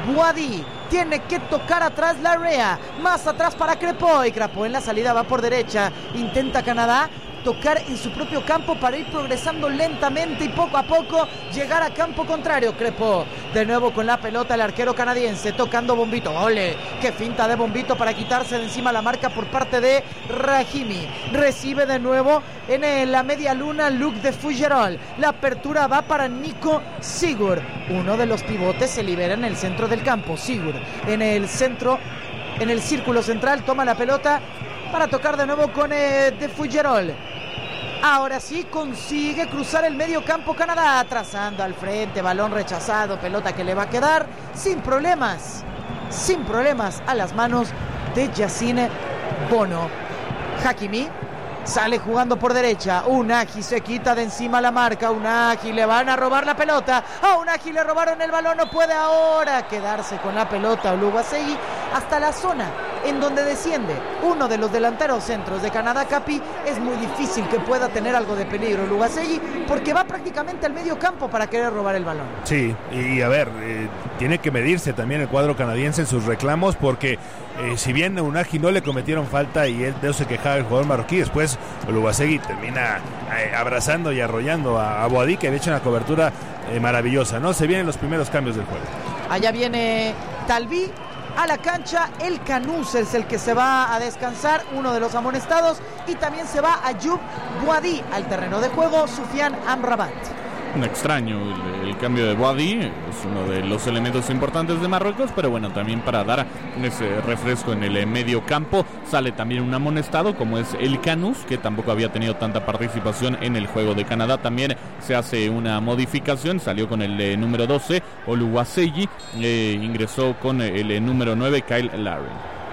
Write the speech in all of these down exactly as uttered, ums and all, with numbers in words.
Boadi tiene que tocar atrás Larrea, más atrás para Crepó, y Crepó en la salida va por derecha, intenta Canadá tocar en su propio campo para ir progresando lentamente y poco a poco llegar a campo contrario. Crepó de nuevo con la pelota, el arquero canadiense tocando Bombito. ¡Ole! ¡Qué finta de Bombito para quitarse de encima la marca por parte de Rahimi! Recibe de nuevo en la media luna Luc de Fougerolles. La apertura va para Nico Sigurd. Uno de los pivotes se libera en el centro del campo. Sigurd en el centro, en el círculo central, toma la pelota para tocar de nuevo con eh, de Fougerolles. Ahora sí consigue cruzar el medio campo Canadá, trazando al frente, balón rechazado, pelota que le va a quedar sin problemas, sin problemas a las manos de Yacine Bono. Hakimi sale jugando por derecha, Unagi se quita de encima la marca, Unagi le van a robar la pelota, a Unagi le robaron el balón, no puede ahora quedarse con la pelota Oluwaseyi hasta la zona en donde desciende uno de los delanteros centros de Canadá, Capi. Es muy difícil que pueda tener algo de peligro Oluwaseyi porque va prácticamente al medio campo para querer robar el balón. Sí, y a ver, eh, tiene que medirse también el cuadro canadiense en sus reclamos porque eh, si bien a Unagi no le cometieron falta y él de eso se quejaba el jugador marroquí, después Oluwaseyi termina eh, abrazando y arrollando a, a Boadi, que había hecho una cobertura eh, maravillosa, ¿no? Se vienen los primeros cambios del juego. Allá viene Talbi a la cancha, el Canús es el que se va a descansar, uno de los amonestados, y también se va Ayoub Boadi al terreno de juego, Soufiane Amrabat. Un extraño el, el cambio de Boadi, es uno de los elementos importantes de Marruecos, pero bueno, también para dar ese refresco en el medio campo, sale también un amonestado como es el Canús, que tampoco había tenido tanta participación en el juego de Canadá. También se hace una modificación, salió con el eh, número doce, Oluwaseyi, eh, ingresó con el eh, número nueve, Kyle Larin.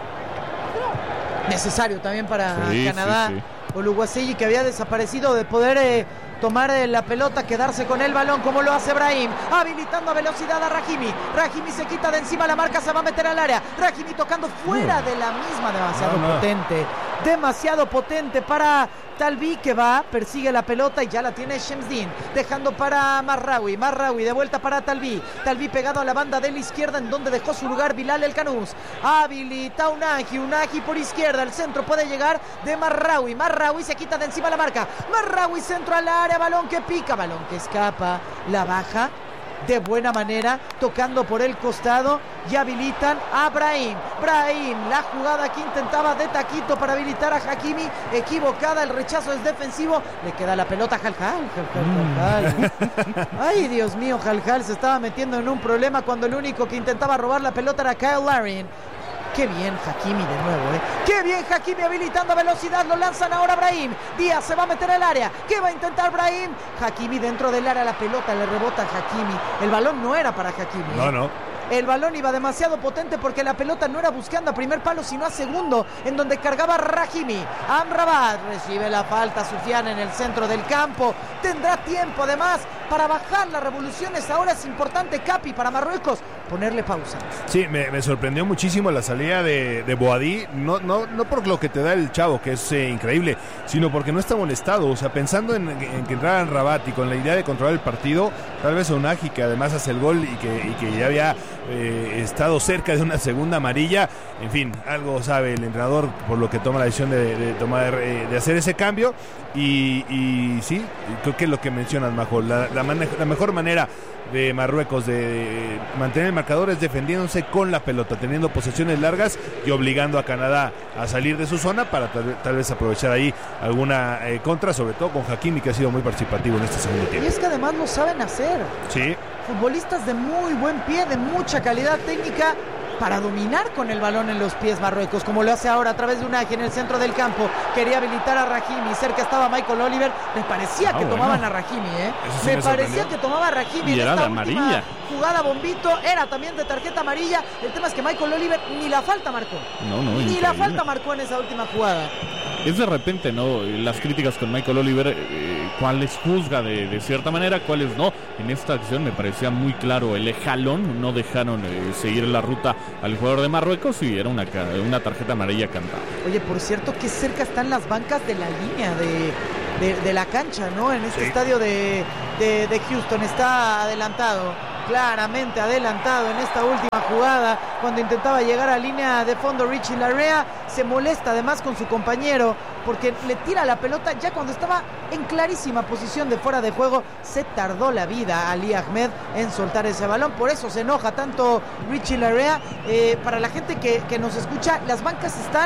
Necesario también para sí, Canadá, sí, sí. Oluwaseyi, que había desaparecido de poder eh, tomar eh, la pelota, quedarse con el balón como lo hace Brahim, habilitando a velocidad a Rahimi. Rahimi se quita de encima la marca, se va a meter al área. Rahimi tocando fuera de la misma, demasiado no, no. potente, demasiado potente para Talbi, que va, persigue la pelota y ya la tiene Shemsdin, dejando para Marraoui. Marraoui de vuelta para Talbi. Talbi pegado a la banda de la izquierda, en donde dejó su lugar Bilal El Canús. Habilita Unagi, Unagi por izquierda, el centro puede llegar de Marraoui. Marraoui se quita de encima la marca. Marraoui centro al área, balón que pica, balón que escapa, la baja de buena manera, tocando por el costado y habilitan a Brahim. Brahim, la jugada que intentaba de taquito para habilitar a Hakimi, equivocada, el rechazo es defensivo, le queda la pelota a Jaljal. Jaljal. Ay, Dios mío, Jaljal se estaba metiendo en un problema cuando el único que intentaba robar la pelota era Kyle Larin. Qué bien Hakimi de nuevo, ¿eh? Qué bien Hakimi habilitando velocidad. Lo lanzan ahora Brahim. Díaz se va a meter al área. ¿Qué va a intentar Brahim? Hakimi dentro del área. La pelota le rebota a Hakimi. El balón no era para Hakimi. No, ¿eh? no. El balón iba demasiado potente porque la pelota no era buscando a primer palo, sino a segundo, en donde cargaba Rahimi. Amrabat recibe la falta, Soufiane en el centro del campo. Tendrá tiempo además para bajar las revoluciones. Ahora es importante, Capi, para Marruecos, ponerle pausa. Sí, me, me sorprendió muchísimo la salida de, de Boadi, no, no, no por lo que te da el chavo, que es eh, increíble, sino porque no está molestado. O sea, pensando en, en que entrara en Rabat y con la idea de controlar el partido, tal vez Unagi, que además hace el gol y que, y que ya había eh, estado cerca de una segunda amarilla. En fin, algo sabe el entrenador por lo que toma la decisión de, de tomar eh, de hacer ese cambio. Y, y sí, creo que es lo que mencionas, Majo, la, la, mane- la mejor manera de Marruecos de mantener el marcador es defendiéndose con la pelota, teniendo posesiones largas y obligando a Canadá a salir de su zona para tal, tal vez aprovechar ahí alguna eh, contra, sobre todo con Hakimi, que ha sido muy participativo en este segundo Y tiempo. es que además lo saben hacer. Sí. Futbolistas de muy buen pie, de mucha calidad técnica, para dominar con el balón en los pies Marruecos, como lo hace ahora a través de Unagi en el centro del campo. Quería habilitar a Rahimi, cerca estaba Michael Oliver. Me parecía ah, que bueno. tomaban a Rahimi, ¿eh? Sí me, me parecía que tomaba a Rahimi. Y en era esta de amarilla. última jugada Bombito, era también de tarjeta amarilla. El tema es que Michael Oliver ni la falta marcó. No, no, Ni increíble. la falta marcó en esa última jugada. Es de repente, ¿no? Las críticas con Michael Oliver, eh, cuáles juzga de, de cierta manera, cuáles no. En esta acción me parecía muy claro el jalón, no dejaron eh, seguir la ruta al jugador de Marruecos y era una, una tarjeta amarilla cantada. Oye, por cierto, qué cerca están las bancas de la línea de, de, de la cancha, ¿no? En este Sí. estadio de, de, de Houston está adelantado claramente adelantado en esta última jugada, cuando intentaba llegar a línea de fondo Richie Larrea, se molesta además con su compañero, porque le tira la pelota ya cuando estaba en clarísima posición de fuera de juego. Se tardó la vida Ali Ahmed en soltar ese balón, por eso se enoja tanto Richie Larrea. Eh, para la gente que, que nos escucha, las bancas están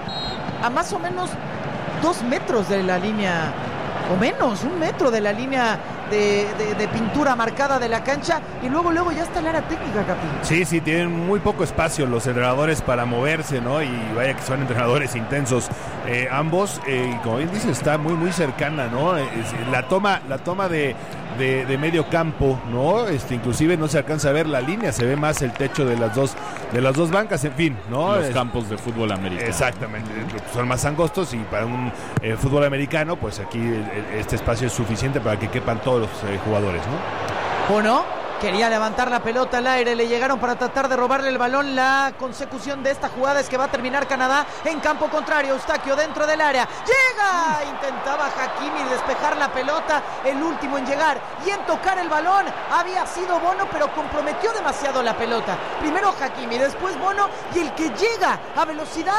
a más o menos dos metros de la línea, o menos, un metro de la línea de, de, de pintura marcada de la cancha, y luego luego ya está la área técnica, Capi. Sí, sí, tienen muy poco espacio los entrenadores para moverse, ¿no? Y vaya que son entrenadores intensos eh, ambos, eh, y como bien dice, está muy muy cercana, ¿no? Es, la toma, la toma de, de, de medio campo, ¿no? Este, inclusive no se alcanza a ver la línea, se ve más el techo de las dos, de las dos bancas, en fin, ¿no? Los es, campos de fútbol americano. Exactamente, son más angostos, y para un eh, fútbol americano, pues aquí eh, este espacio es suficiente para que quepan todos los eh, jugadores, ¿no? ¿O no? Quería levantar la pelota al aire, le llegaron para tratar de robarle el balón. La consecución de esta jugada es que va a terminar Canadá en campo contrario. Eustaquio dentro del área, llega, intentaba Hakimi despejar la pelota, el último en llegar y en tocar el balón había sido Bono, pero comprometió demasiado la pelota. Primero Hakimi, después Bono, y el que llega a velocidad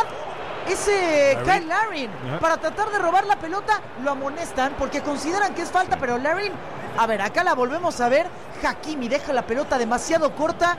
ese Kyle Larin. Uh-huh. Para tratar de robar la pelota lo amonestan porque consideran que es falta, pero Larin, a ver, acá la volvemos a ver. Hakimi deja la pelota demasiado corta.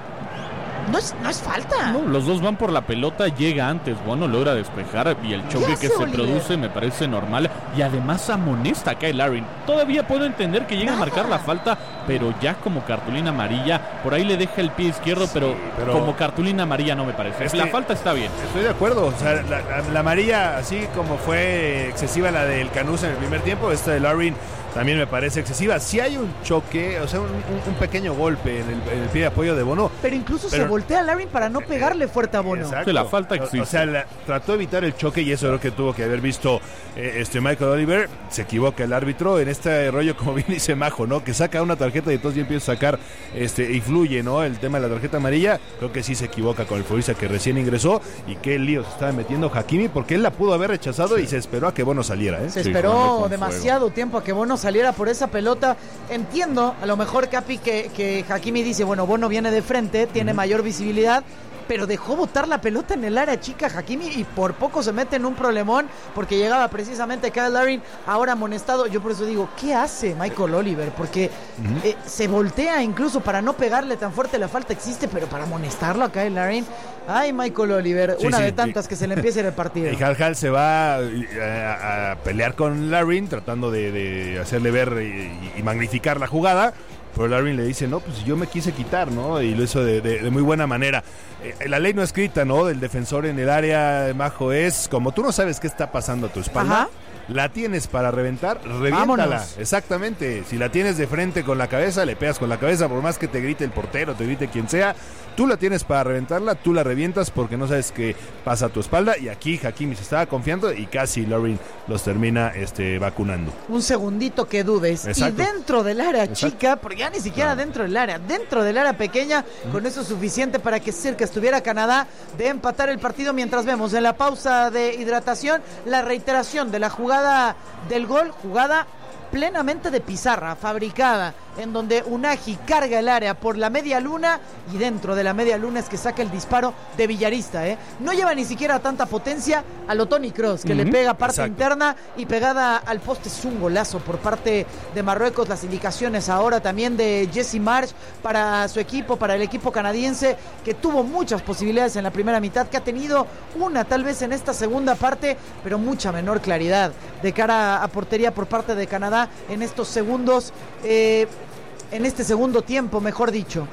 No es, no es falta. No, los dos van por la pelota, llega antes, Bono logra despejar, y el choque que se Oliver? produce me parece normal, y además amonesta a Kyle Larin. Todavía puedo entender que llegue Nada. a marcar la falta, pero ya como cartulina amarilla, por ahí le deja el pie izquierdo, sí, pero, pero como cartulina amarilla no me parece. Es la que, falta está bien. Estoy de acuerdo, o sea, la, la, la amarilla, así como fue excesiva la del Canusa en el primer tiempo, esta de Larin también me parece excesiva. Si hay un choque, o sea, un, un, un pequeño golpe en el, en el pie de apoyo de Bono. Pero incluso pero, se voltea a Larin para no pegarle fuerte a Bono. Exacto. Sí, la falta existe. O, o sea, la, trató de evitar el choque, y eso es lo que tuvo que haber visto eh, este Michael Oliver. Se equivoca el árbitro en este rollo, como bien dice Majo, ¿no? Que saca una tarjeta y entonces ya empieza a sacar, este, y fluye, ¿no? El tema de la tarjeta amarilla. Creo que sí se equivoca con el futbolista que recién ingresó, y qué lío se estaba metiendo Hakimi, porque él la pudo haber rechazado, sí, y se esperó a que Bono saliera, ¿eh? Se sí, esperó demasiado fuego. tiempo a que Bono saliera por esa pelota. Pelota. Entiendo, a lo mejor, Capi, que, que Hakimi dice, bueno, Bono viene de frente, tiene uh-huh. mayor visibilidad, pero dejó botar la pelota en el área chica Hakimi, y por poco se mete en un problemón, porque llegaba precisamente Kyle Larin, ahora amonestado. Yo por eso digo, ¿qué hace Michael Oliver? Porque uh-huh. eh, se voltea incluso para no pegarle tan fuerte. La falta existe, pero para amonestarlo a Kyle Larin, ay, Michael Oliver, sí, una sí, de tantas y, que se le empieza en el partido. Y Hal Hal se va a, a pelear con Larin, tratando de, de hacerle ver y, y magnificar la jugada. Pero Larin le dice, no, pues yo me quise quitar, ¿no? Y lo hizo de, de, de muy buena manera. Eh, la ley no escrita, ¿no? Del defensor en el área, Majo, es como tú no sabes qué está pasando a tu espalda. Ajá. La tienes para reventar, reviéntala. Vámonos. Exactamente. Si la tienes de frente con la cabeza, le pegas con la cabeza, por más que te grite el portero, te grite quien sea. Tú la tienes para reventarla, tú la revientas porque no sabes qué pasa a tu espalda. Y aquí Hakimi se estaba confiando y casi Larin los termina este, vacunando. Un segundito que dudes. Exacto. Y dentro del área Exacto. chica, porque ya ni siquiera no. dentro del área, dentro del área pequeña, uh-huh. con eso es suficiente para que cerca estuviera Canadá de empatar el partido, mientras vemos en la pausa de hidratación la reiteración de la jugada del gol, jugada plenamente de pizarra, fabricada, en donde Unagi carga el área por la media luna, y dentro de la media luna es que saca el disparo de Villarista, ¿eh? No lleva ni siquiera tanta potencia a lo Toni Kroos, que uh-huh. le pega parte Exacto. interna y pegada al poste. Es un golazo por parte de Marruecos. Las indicaciones ahora también de Jesse Marsch para su equipo, para el equipo canadiense, que tuvo muchas posibilidades en la primera mitad, que ha tenido una tal vez en esta segunda parte, pero mucha menor claridad de cara a portería por parte de Canadá en estos segundos, eh, en este segundo tiempo, mejor dicho.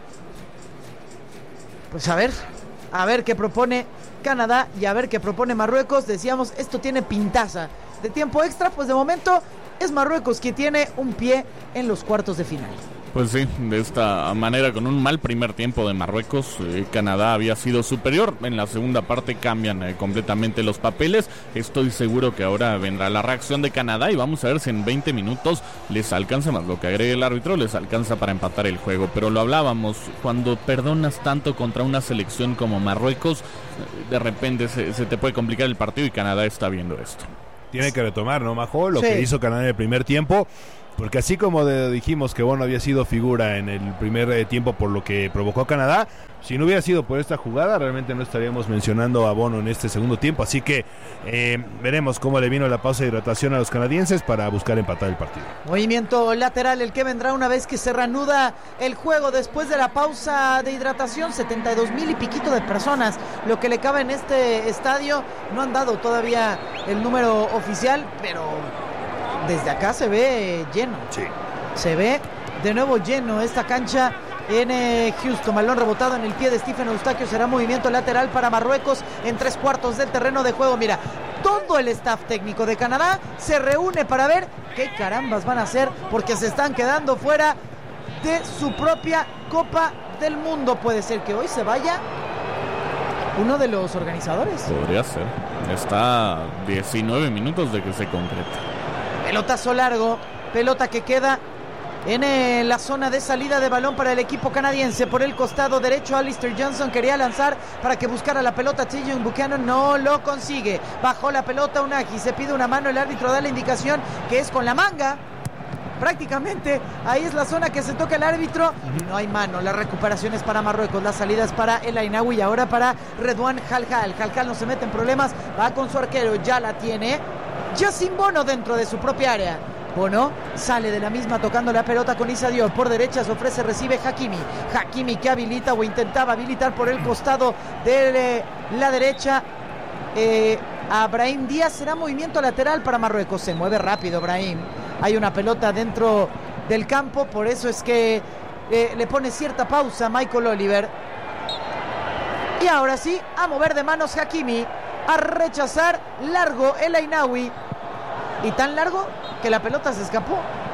Pues a ver, a ver qué propone Canadá y a ver qué propone Marruecos. Decíamos, esto tiene pintaza de tiempo extra, pues de momento es Marruecos quien tiene un pie en los cuartos de final. Pues sí, de esta manera, con un mal primer tiempo de Marruecos, eh, Canadá había sido superior. En la segunda parte cambian eh, completamente los papeles. Estoy seguro que ahora vendrá la reacción de Canadá y vamos a ver si en veinte minutos les alcanza, más lo que agregue el árbitro, les alcanza para empatar el juego. Pero lo hablábamos, cuando perdonas tanto contra una selección como Marruecos, de repente se, se te puede complicar el partido, y Canadá está viendo esto. Tiene que retomar, ¿no, Majo? Lo sí. que hizo Canadá en el primer tiempo. porque así como de, dijimos que Bono había sido figura en el primer eh, tiempo por lo que provocó Canadá, si no hubiera sido por esta jugada, realmente no estaríamos mencionando a Bono en este segundo tiempo, así que eh, veremos cómo le vino la pausa de hidratación a los canadienses para buscar empatar el partido. Movimiento lateral, el que vendrá una vez que se reanuda el juego después de la pausa de hidratación. setenta y dos mil y piquito de personas, lo que le cabe en este estadio. No han dado todavía el número oficial, pero desde acá se ve lleno. Sí. Se ve de nuevo lleno esta cancha en eh, Houston. Balón rebotado en el pie de Stephen Eustaquio. Será movimiento lateral para Marruecos en tres cuartos del terreno de juego. Mira, todo el staff técnico de Canadá se reúne para ver qué carambas van a hacer, porque se están quedando fuera de su propia Copa del Mundo. Puede ser que hoy se vaya uno de los organizadores. Podría ser. Está a diecinueve minutos de que se concrete. Pelotazo largo, pelota que queda en eh, la zona de salida de balón para el equipo canadiense. Por el costado derecho, Alistair Johnson quería lanzar para que buscara la pelota. Tajon Buchanan no lo consigue. Bajó la pelota Unagi, se pide una mano, el árbitro da la indicación que es con la manga. Prácticamente ahí es la zona que se toca el árbitro. No hay mano, la recuperación es para Marruecos, la salida es para El Ainaoui y ahora para Redouane Halhal. Halhal no se mete en problemas, va con su arquero, ya la tiene Yacine Bono dentro de su propia área. Bono sale de la misma tocando la pelota con Issa Diop. Por derecha se ofrece, recibe Hakimi. Hakimi que habilita o intentaba habilitar por el costado de la derecha eh, a Brahim Díaz. Será movimiento lateral para Marruecos. Se mueve rápido Brahim. Hay una pelota dentro del campo, por eso es que eh, le pone cierta pausa a Michael Oliver. Y ahora sí, a mover de manos Hakimi, a rechazar largo El Ainaoui. Y tan largo que la pelota se escapó.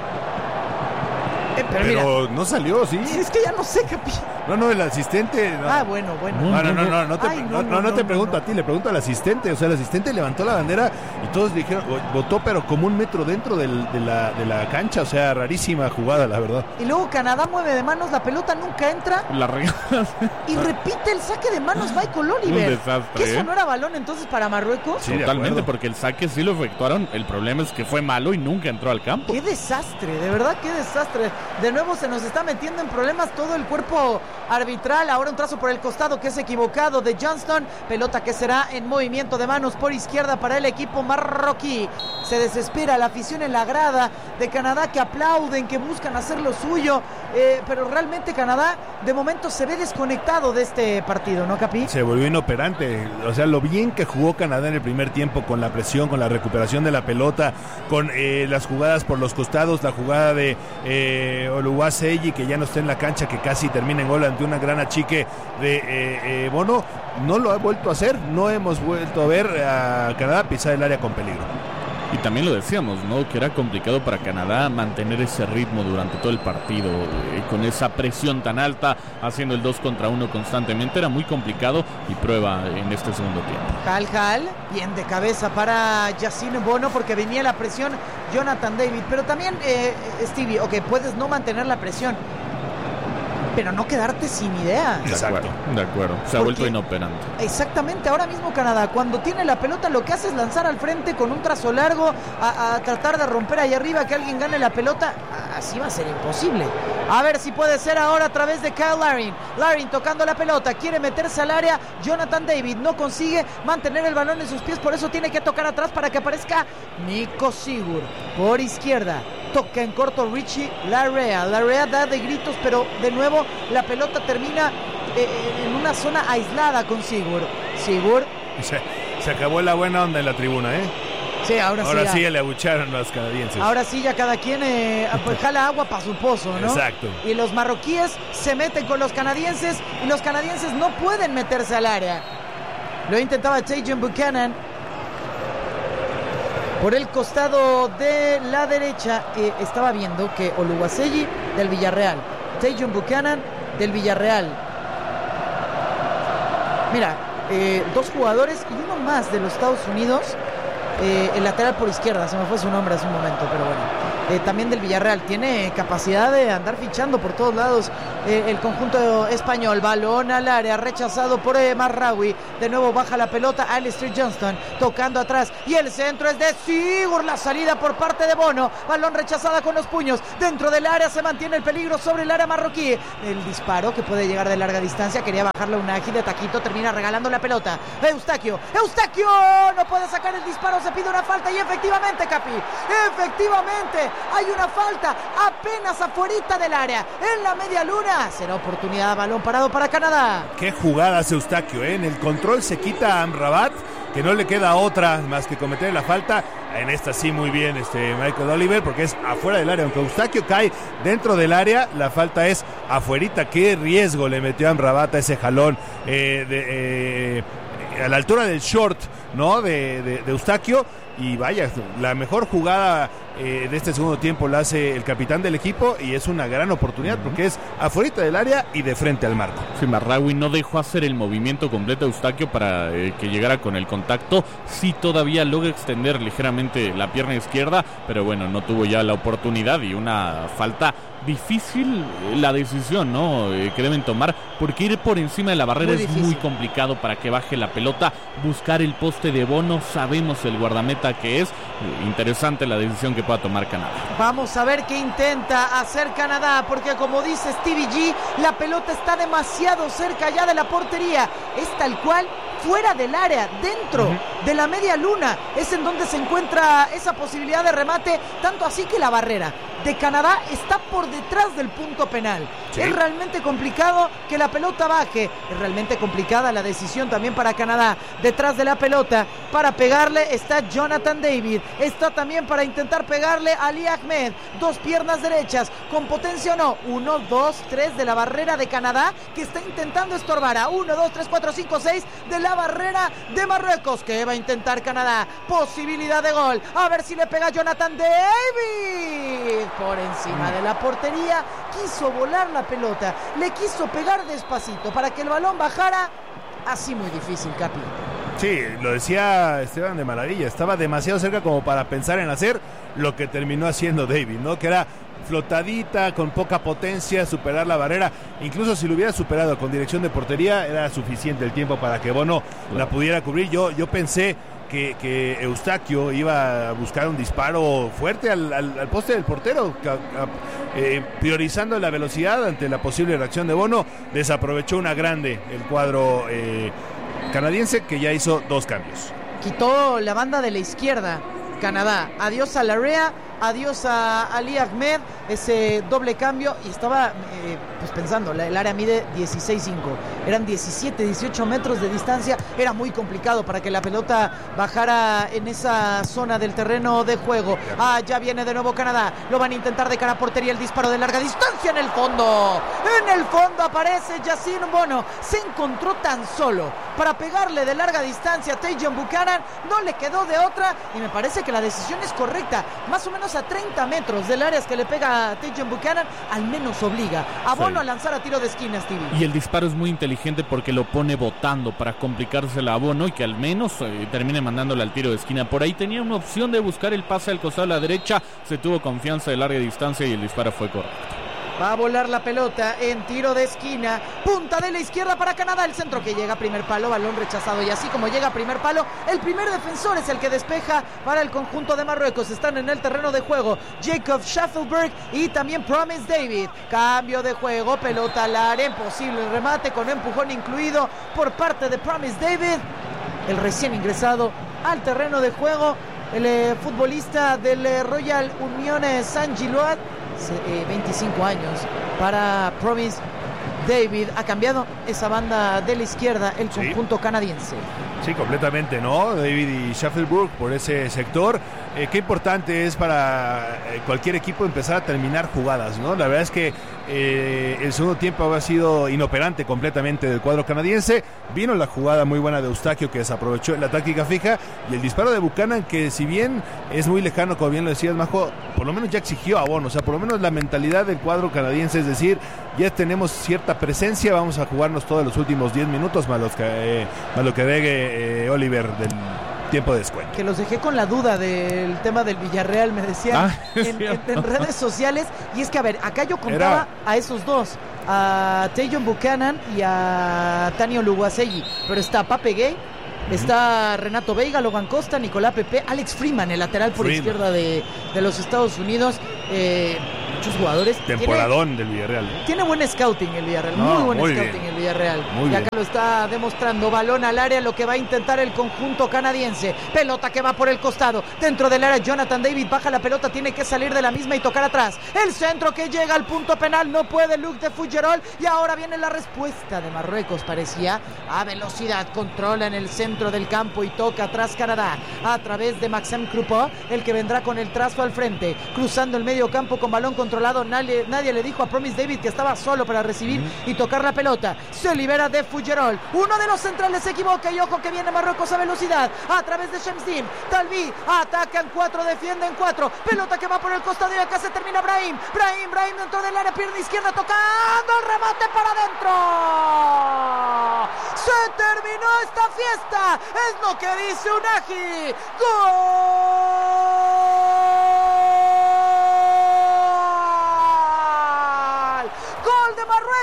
Eh, pero pero mira, no salió, ¿sí? es que ya no sé, Capi. No, no, el asistente... No. Ah, bueno, bueno. No, no, no, no, no te, Ay, no, no, no te pregunto a ti, le pregunto al asistente. O sea, el asistente levantó la bandera y todos dijeron, votó pero como un metro dentro del, de, la, de la cancha. O sea, rarísima jugada, la verdad. Y luego Canadá mueve de manos, la pelota nunca entra. La regala. Y repite el saque de manos Michael Oliver. Un desastre, ¿Que eso ¿eh? no era balón entonces para Marruecos? Sí, de Totalmente, acuerdo. porque el saque sí lo efectuaron. El problema es que fue malo y nunca entró al campo. ¡Qué desastre! De verdad, qué desastre. De nuevo se nos está metiendo en problemas todo el cuerpo arbitral. Ahora un trazo por el costado que es equivocado de Johnston. Pelota que será en movimiento de manos por izquierda para el equipo marroquí. Se desespera la afición en la grada de Canadá, que aplauden, que buscan hacer lo suyo. Eh, pero realmente Canadá de momento se ve desconectado de este partido, ¿no, Capi? Se volvió inoperante. O sea, lo bien que jugó Canadá en el primer tiempo, con la presión, con la recuperación de la pelota, con eh, las jugadas por los costados, la jugada de eh, Oluwaseyi, que ya no está en la cancha, que casi termina en gol ante una gran achique de eh, eh, Bono. No lo ha vuelto a hacer. No hemos vuelto a ver a Canadá pisar el área con peligro. Y también lo decíamos, ¿no? Que era complicado para Canadá mantener ese ritmo durante todo el partido, eh, con esa presión tan alta, haciendo el dos contra uno constantemente. Era muy complicado y prueba en este segundo tiempo. Hal Hal, bien de cabeza para Yacine Bono, porque venía la presión Jonathan David. Pero también, eh, Stevie, ok, puedes no mantener la presión, pero no quedarte sin idea. De Exacto. acuerdo, de acuerdo. Se ha ¿Por vuelto qué? inoperante. Exactamente, ahora mismo Canadá, cuando tiene la pelota, lo que hace es lanzar al frente con un trazo largo, a, a tratar de romper ahí arriba, que alguien gane la pelota. Así va a ser imposible. A ver si puede ser ahora a través de Kyle Larin. Larin tocando la pelota, quiere meterse al área. Jonathan David no consigue mantener el balón en sus pies, por eso tiene que tocar atrás para que aparezca Nico Sigur. Por izquierda, toca en corto Richie Larrea. Larrea da de gritos, pero de nuevo la pelota termina eh, en una zona aislada con Sigur. Sigur. Se, se acabó la buena onda en la tribuna, ¿eh? Sí, ahora, Ahora sí. sí ya. le abucharon a los canadienses. Ahora sí, ya cada quien eh, pues jala agua para su pozo, ¿no? Exacto. Y los marroquíes se meten con los canadienses y los canadienses no pueden meterse al área. Lo intentaba Tajon Buchanan. Por el costado de la derecha eh, estaba viendo que Oluwaseyi del Villarreal, Tajon Buchanan del Villarreal. Mira, eh, dos jugadores y uno más de los Estados Unidos. Eh, el lateral por izquierda, se me fue su nombre hace un momento, pero bueno. eh, también del Villarreal. Tiene capacidad de andar fichando por todos lados eh, el conjunto español. Balón al área, rechazado por eh, Marraoui. De nuevo baja la pelota Alistair Johnston, tocando atrás, y el centro es de Sigur. La salida por parte de Bono, balón rechazada con los puños, dentro del área se mantiene el peligro sobre el área marroquí. El disparo que puede llegar de larga distancia, quería bajarle un ágil de taquito, termina regalando la pelota. Eustaquio, Eustaquio no puede sacar el disparo, se pide una falta y efectivamente, Capi, efectivamente hay una falta apenas afuerita del área, en la media luna. Será oportunidad, balón parado para Canadá. Qué jugada hace Eustaquio, ¿eh? En el control se quita a Amrabat, que no le queda otra más que cometer la falta. En esta sí muy bien este Michael Oliver, porque es afuera del área, aunque Eustaquio cae dentro del área, la falta es afuerita. Qué riesgo le metió a Amrabat a ese jalón eh, de, eh, a la altura del short, ¿no? de, de, de Eustaquio. Y vaya, la mejor jugada eh, de este segundo tiempo la hace el capitán del equipo, y es una gran oportunidad porque es afuera del área y de frente al marco. Sí, Marraoui no dejó hacer el movimiento completo a Eustaquio para eh, que llegara con el contacto. Sí, todavía logra extender ligeramente la pierna izquierda, pero bueno, no tuvo ya la oportunidad, y una falta difícil la decisión, ¿no? Eh, que deben tomar, porque ir por encima de la barrera muy es difícil. Muy complicado para que baje la pelota, buscar el poste de Bono, sabemos el guardameta que es. Eh, interesante la decisión que pueda tomar Canadá. Vamos a ver qué intenta hacer Canadá, porque como dice Stevie G, la pelota está demasiado cerca ya de la portería, es tal cual fuera del área, dentro uh-huh. de la media luna, es en donde se encuentra esa posibilidad de remate, tanto así que la barrera de Canadá está por detrás del punto penal. Sí. Es realmente complicado que la pelota baje, es realmente complicada la decisión también para Canadá. Detrás de la pelota para pegarle está Jonathan David, está también para intentar pegarle a Ali Ahmed, dos piernas derechas, con potencia o no, uno, dos, tres de la barrera de Canadá, que está intentando estorbar a uno, dos, tres, cuatro, cinco, seis de la barrera de Marruecos, que va a intentar Canadá, posibilidad de gol, a ver si le pega Jonathan David, por encima de la portería, quiso volar la pelota, le quiso pegar despacito para que el balón bajara, así muy difícil, Capi. Sí, lo decía Esteban de maravilla, estaba demasiado cerca como para pensar en hacer lo que terminó haciendo David, ¿no? Que era flotadita, con poca potencia, superar la barrera. Incluso si lo hubiera superado con dirección de portería, era suficiente el tiempo para que Bono la pudiera cubrir. Yo, yo pensé que, que Eustaquio iba a buscar un disparo fuerte al, al, al poste del portero, a, a, eh, priorizando la velocidad ante la posible reacción de Bono. Desaprovechó una grande el cuadro eh, canadiense, que ya hizo dos cambios. Quitó la banda de la izquierda Canadá, adiós a Larrea, adiós a Ali Ahmed, ese doble cambio, y estaba eh, pues pensando, la, el área mide dieciséis cinco, eran diecisiete, dieciocho metros de distancia, era muy complicado para que la pelota bajara en esa zona del terreno de juego. Ah, ya viene de nuevo Canadá, lo van a intentar de cara a portería, el disparo de larga distancia en el fondo, en el fondo aparece Yassine Bono, se encontró tan solo para pegarle de larga distancia a Tajon Buchanan, no le quedó de otra, y me parece que la decisión es correcta, más o menos a treinta metros del área que le pega a Tajon Buchanan, al menos obliga a Bono sí. a lanzar a tiro de esquina, Stevie. Y el disparo es muy inteligente porque lo pone botando para complicársela a Bono y que al menos eh, termine mandándole al tiro de esquina. Por ahí tenía una opción de buscar el pase al costado a la derecha, se tuvo confianza de larga distancia y el disparo fue correcto. Va a volar la pelota en tiro de esquina, punta de la izquierda para Canadá, el centro que llega a primer palo, balón rechazado, y así como llega a primer palo, el primer defensor es el que despeja para el conjunto de Marruecos. Están en el terreno de juego Jacob Schaffelberg y también Promise David. Cambio de juego, pelota al área, imposible remate con empujón incluido por parte de Promise David, el recién ingresado al terreno de juego, el eh, futbolista del eh, Royal Union Saint-Gilloise. veinticinco años para Promise David. Ha cambiado esa banda de la izquierda el conjunto sí. canadiense. Sí, completamente, ¿no? David y Schaffelberg por ese sector. Eh, qué importante es para eh, cualquier equipo empezar a terminar jugadas, ¿no? La verdad es que eh, el segundo tiempo había sido inoperante completamente del cuadro canadiense. Vino la jugada muy buena de Eustaquio, que desaprovechó la táctica fija, y el disparo de Buchanan, que si bien es muy lejano, como bien lo decías, Majo, por lo menos ya exigió a Bono. O sea, por lo menos la mentalidad del cuadro canadiense es decir, ya tenemos cierta presencia, vamos a jugarnos todos los últimos diez minutos, más, los que, eh, más lo que agregue eh, Oliver del tiempo de descuento. Que los dejé con la duda del tema del Villarreal, me decían Ah, es en, en, cierto. en redes sociales. Y es que, a ver, acá yo contaba Era- a esos dos, a Tajon Buchanan y a Tani Oluwaseyi. Pero está Pape Gay, está Renato Veiga, Logan Costa, Nicolás Pepe, Alex Freeman, el lateral por Freeman. izquierda de, de los Estados Unidos. Eh, muchos jugadores. Tiene- Temporadón del Villarreal. ¿eh? Tiene buen scouting el Villarreal, No, muy buen muy scouting bien. el Villarreal. Muy y acá bien. lo está demostrando. Balón al área, lo que va a intentar el conjunto canadiense. Pelota que va por el costado. Dentro del área, Jonathan David baja la pelota, tiene que salir de la misma y tocar atrás. El centro que llega al punto penal, no puede Luc de Fougerolles. Y ahora viene la respuesta de Marruecos, parecía. A velocidad, controla en el centro del campo y toca atrás Canadá. A través de Maxime Crepeau, el que vendrá con el trazo al frente. Cruzando el medio campo con balón controlado. Nadie, nadie le dijo a Promise David que estaba solo para recibir y tocar la pelota. Se libera de Fougerolles. Uno de los centrales se equivoca y ojo que viene Marruecos a velocidad. A través de Shemsdin. Talbi. Atacan cuatro, defienden cuatro. Pelota que va por el costado y acá se termina Brahim. Brahim, Brahim dentro del área, pierna izquierda tocando el remate para adentro. Se terminó esta fiesta. Es lo que dice Unagi. ¡Gol! ¡Gol de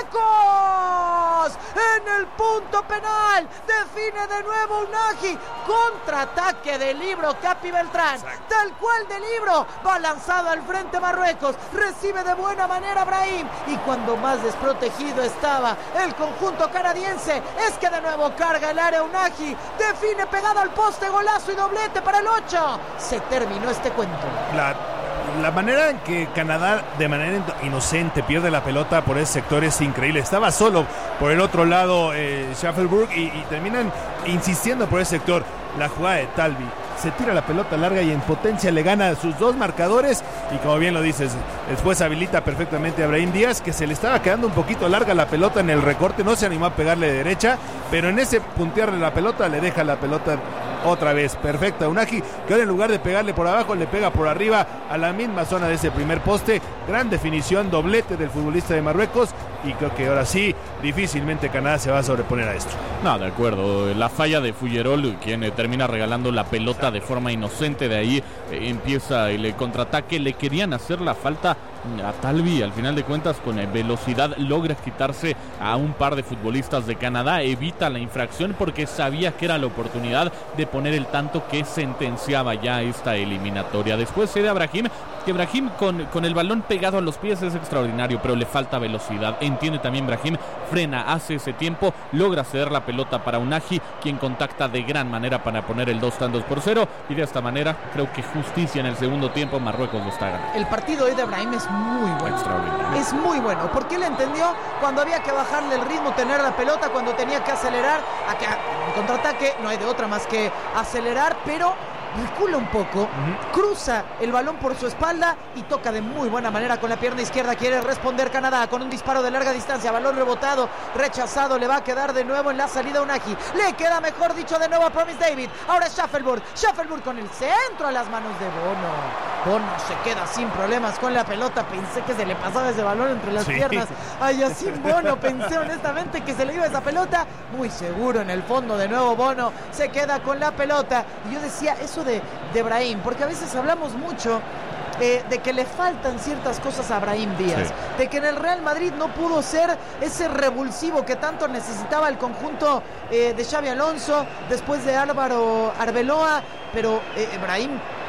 Marruecos! En el punto penal. Define de nuevo Unagi. Contraataque de Libro Capi Beltrán. Tal cual de Libro. Va lanzado al frente Marruecos. Recibe de buena manera Brahim. Y cuando más desprotegido estaba el conjunto canadiense, es que de nuevo carga el área Unagi. Define pegado al poste, golazo y doblete para el ocho. Se terminó este cuento. La, la manera en que Canadá de manera inocente pierde la pelota por ese sector es increíble. Estaba solo por el otro lado eh, Schaffelburg y, y terminan insistiendo por ese sector. La jugada de Talbi. Se tira la pelota larga y en potencia le gana a sus dos marcadores y como bien lo dices, después habilita perfectamente a Brahim Díaz, que se le estaba quedando un poquito larga la pelota en el recorte, no se animó a pegarle de derecha, pero en ese puntearle la pelota le deja la pelota otra vez perfecta a Unagi, que ahora en lugar de pegarle por abajo le pega por arriba a la misma zona de ese primer poste. Gran definición, doblete del futbolista de Marruecos y creo que ahora sí difícilmente Canadá se va a sobreponer a esto. No, de acuerdo. La falla de Fougerolles, quien eh, termina regalando la pelota de forma inocente. De ahí eh, empieza el eh, contraataque. Le querían hacer la falta a Talbi. Al final de cuentas, con eh, velocidad logra quitarse a un par de futbolistas de Canadá. Evita la infracción porque sabía que era la oportunidad de poner el tanto que sentenciaba ya esta eliminatoria. Después cede a Brahim, que Brahim con, con el balón pegado a los pies es extraordinario, pero le falta velocidad. Entiende también Brahim, frena, hace ese tiempo, logra ceder la pelota para Unagi, quien contacta de gran manera para poner el dos tantos por cero, y de esta manera creo que justicia en el segundo tiempo. Marruecos lo está ganando. El partido hoy de Brahim es muy bueno. Extraordinario. Es muy bueno, porque él entendió cuando había que bajarle el ritmo, tener la pelota, cuando tenía que acelerar. Acá en contraataque no hay de otra más que acelerar, pero recula un poco, uh-huh. Cruza el balón por su espalda y toca de muy buena manera con la pierna izquierda. Quiere responder Canadá con un disparo de larga distancia, balón rebotado, rechazado, le va a quedar de nuevo en la salida Unagi. Le queda, mejor dicho, de nuevo a Promise David. Ahora es Schaffelburg, Schaffelburg con el centro a las manos de Bono. Bono se queda sin problemas con la pelota. Pensé que se le pasaba ese balón entre las sí. piernas a Yacine Bono. Pensé honestamente que se le iba esa pelota. Muy seguro en el fondo, de nuevo Bono se queda con la pelota. Y yo decía eso de, de Brahim, porque a veces hablamos mucho eh, de que le faltan ciertas cosas a Brahim Díaz, sí. de que en el Real Madrid no pudo ser ese revulsivo que tanto necesitaba el conjunto eh, de Xabi Alonso después de Álvaro Arbeloa, pero eh, Brahim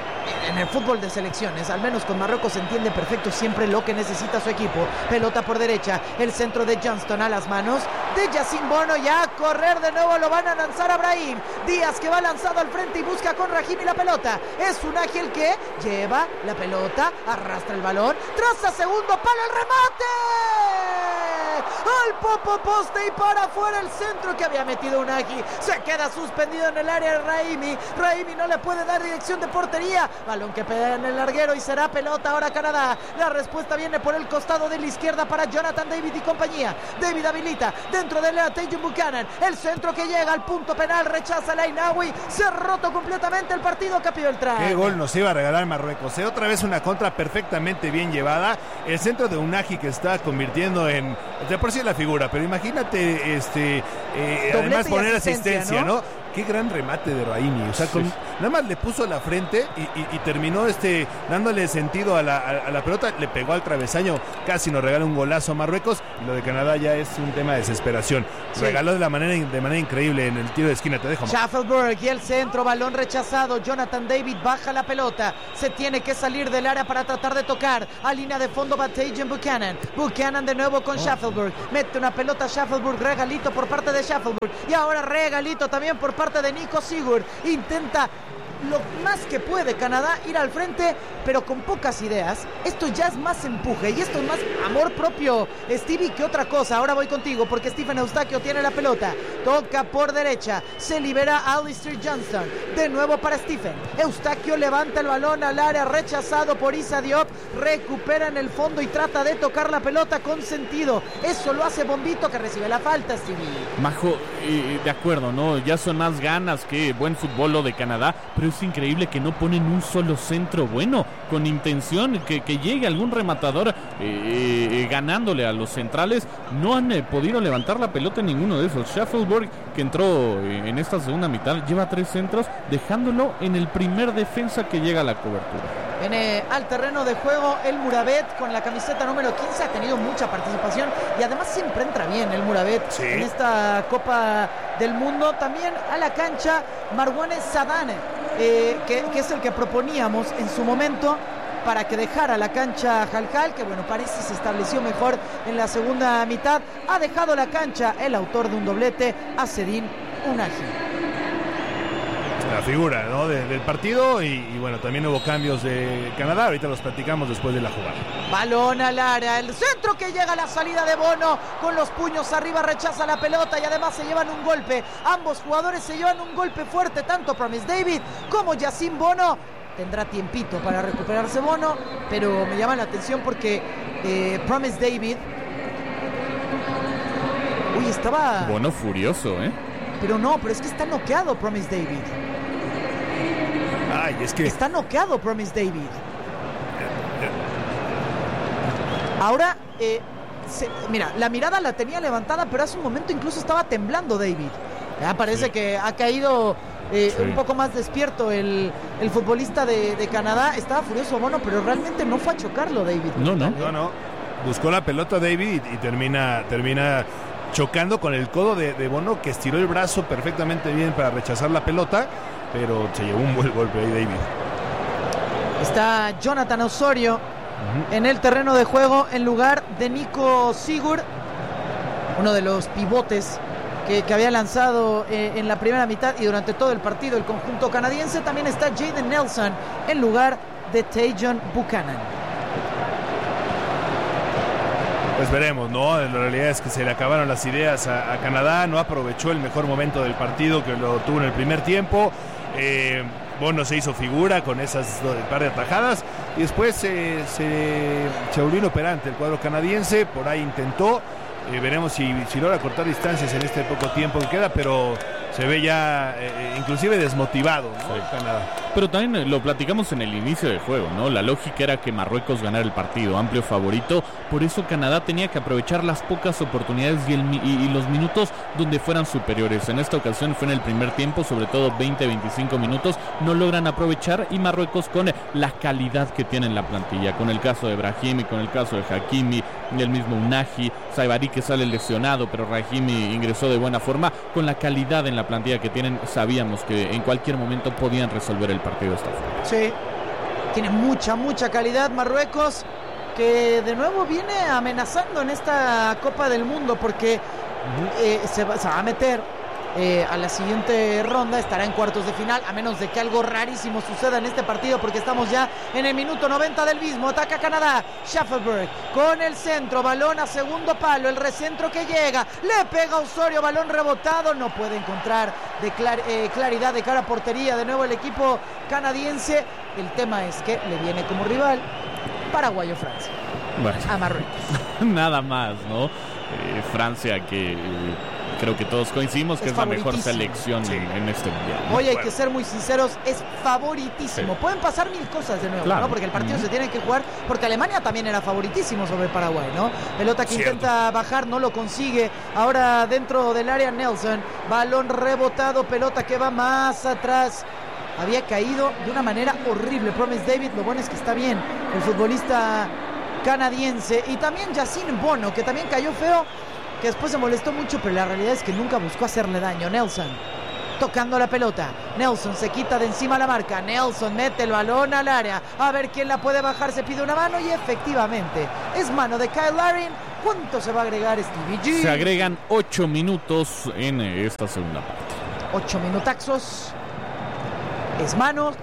en el fútbol de selecciones, al menos con Marruecos, se entiende perfecto siempre lo que necesita su equipo. Pelota por derecha, el centro de Johnston a las manos de Yacine Bono, ya a correr de nuevo, lo van a lanzar a Brahim Díaz, que va lanzado al frente y busca con Rahimi la pelota. Es un ágil que lleva la pelota, arrastra el balón, traza segundo palo, el remate al popo poste y para afuera el centro que había metido Unagi. Se queda suspendido en el área de Rahimi. Rahimi no le puede dar dirección de portería. Balón que pega en el larguero y será pelota ahora Canadá. La respuesta viene por el costado de la izquierda para Jonathan David y compañía. David habilita dentro de la Tajon Buchanan. El centro que llega al punto penal, rechaza la Inawi. Se ha roto completamente el partido, Capi Beltrán. Qué gol nos iba a regalar Marruecos. ¿eh? Otra vez una contra perfectamente bien llevada. El centro de Unagi que está convirtiendo en, de por sí la figura, pero imagínate este eh, además poner asistencia, asistencia, ¿no? ¿no? qué gran remate de Raimi. O sea, con, sí. nada más le puso la frente y, y, y terminó este dándole sentido a la, a, a la pelota. Le pegó al travesaño, casi nos regala un golazo a Marruecos. Y lo de Canadá ya es un tema de desesperación. Sí. Regaló de la manera de manera increíble en el tiro de esquina. Te dejo. Shuffleberg y el centro, balón rechazado. Jonathan David baja la pelota. Se tiene que salir del área para tratar de tocar. A línea de fondo va Tajon Buchanan. Buchanan de nuevo con oh. Shuffleberg. Mete una pelota a Shuffleberg. Regalito por parte de Shuffleberg. Y ahora regalito también por parte de Nico Sigurd. Intenta lo más que puede Canadá ir al frente, pero con pocas ideas. Esto ya es más empuje y esto es más amor propio, Stevie, que otra cosa. Ahora voy contigo porque Stephen Eustaquio tiene la pelota. Toca por derecha. Se libera Alistair Johnston. De nuevo para Stephen. Eustaquio levanta el balón al área, rechazado por Issa Diop. Recupera en el fondo y trata de tocar la pelota con sentido. Eso lo hace Bombito, que recibe la falta, Stevie. Majo, eh, de acuerdo, ¿no? Ya son más ganas que buen fútbol lo de Canadá, pero es increíble que no ponen un solo centro bueno, con intención, que, que llegue algún rematador eh, eh, ganándole a los centrales. No han eh, podido levantar la pelota en ninguno de esos. Shuffleberg, que entró eh, en esta segunda mitad, lleva tres centros, dejándolo en el primer defensa que llega a la cobertura. Viene al terreno de juego el Mourabet con la camiseta número quince. Ha tenido mucha participación y además siempre entra bien el Mourabet ¿Sí? en esta Copa del Mundo. También a la cancha Marwane Sadane, eh, que, que es el que proponíamos en su momento para que dejara la cancha Jalcal, que bueno, parece se estableció mejor en la segunda mitad. Ha dejado la cancha el autor de un doblete, Azzedine Ounahi. La figura, ¿no? de, del partido y, y bueno, también hubo cambios de Canadá, ahorita los platicamos después de la jugada. Balón al área, el centro que llega a la salida de Bono, con los puños arriba rechaza la pelota y además se llevan un golpe. Ambos jugadores se llevan un golpe fuerte, tanto Promise David como Yacine Bono. Tendrá tiempito para recuperarse Bono, pero me llama la atención porque eh, Promise David, uy, estaba... Bono furioso, ¿eh? Pero no, pero es que está noqueado Promise David. Ay, es que... Está noqueado Promise David. Ahora, eh, se, mira, la mirada la tenía levantada, pero hace un momento incluso estaba temblando David. Ya parece sí. que ha caído eh, sí. un poco más despierto el, el futbolista de, de Canadá. Estaba furioso Bono, pero realmente no fue a chocarlo David. No, no. No, no. Buscó la pelota David y, y termina... termina... chocando con el codo de, de Bono, que estiró el brazo perfectamente bien para rechazar la pelota, pero se llevó un buen golpe ahí David. Está Jonathan Osorio uh-huh. en el terreno de juego en lugar de Nico Sigurd, uno de los pivotes que, que había lanzado eh, en la primera mitad y durante todo el partido el conjunto canadiense. También está Jaden Nelson en lugar de Tajon Buchanan. Pues veremos, ¿no? La realidad es que se le acabaron las ideas a, a Canadá, no aprovechó el mejor momento del partido que lo tuvo en el primer tiempo. Eh, Bono se hizo figura con esas dos, par de atajadas y después eh, se, se volvió inoperante el cuadro canadiense, por ahí intentó. Eh, veremos si, si logra cortar distancias en este poco tiempo que queda, pero se ve ya eh, inclusive desmotivado, ¿no? Sí. Canadá. Pero también lo platicamos en el inicio del juego, ¿no? La lógica era que Marruecos ganara el partido, amplio favorito, por eso Canadá tenía que aprovechar las pocas oportunidades y, el, y, y los minutos donde fueran superiores. En esta ocasión fue en el primer tiempo, sobre todo veinte a veinticinco minutos, no logran aprovechar y Marruecos con la calidad que tiene en la plantilla, con el caso de Brahimi, con el caso de Hakimi, el mismo Ounahi, Saibari que sale lesionado, pero Brahimi ingresó de buena forma, con la calidad en la plantilla que tienen, sabíamos que en cualquier momento podían resolver el partido de esta forma. Sí, tiene mucha, mucha calidad Marruecos, que de nuevo viene amenazando en esta Copa del Mundo porque uh-huh. eh, se, va, se va a meter eh, a la siguiente ronda, estará en cuartos de final, a menos de que algo rarísimo suceda en este partido, porque estamos ya en el minuto noventa del mismo. Ataca Canadá, Shuffleberg con el centro, balón a segundo palo, el recentro que llega, le pega a Osorio, balón rebotado, no puede encontrar de clar, eh, claridad de cara a portería, de nuevo el equipo canadiense. El tema es que le viene como rival Paraguay o Francia, bueno, a Marruecos. Nada más, ¿no? Eh, Francia que... Eh, creo que todos coincidimos que es, es la mejor favoritísimo. selección Sí. en, en este mundial. Hoy hay que ser muy sinceros, es favoritísimo. Sí. Pueden pasar mil cosas de nuevo, Claro. ¿no? Porque el partido Uh-huh. se tiene que jugar, porque Alemania también era favoritísimo sobre Paraguay, ¿no? Pelota que Cierto. intenta bajar, no lo consigue. Ahora dentro del área Nelson, balón rebotado, pelota que va más atrás. Había caído de una manera horrible Promise David, lo bueno es que está bien el futbolista canadiense. Y también Yacine Bono, que también cayó feo, que después se molestó mucho, pero la realidad es que nunca buscó hacerle daño. Nelson tocando la pelota, Nelson se quita de encima la marca, Nelson mete el balón al área, a ver quién la puede bajar, se pide una mano y efectivamente es mano de Kyle Larin. ¿Cuánto se va a agregar Stevie G? Se agregan ocho minutos en esta segunda parte. Ocho minutaxos, es manos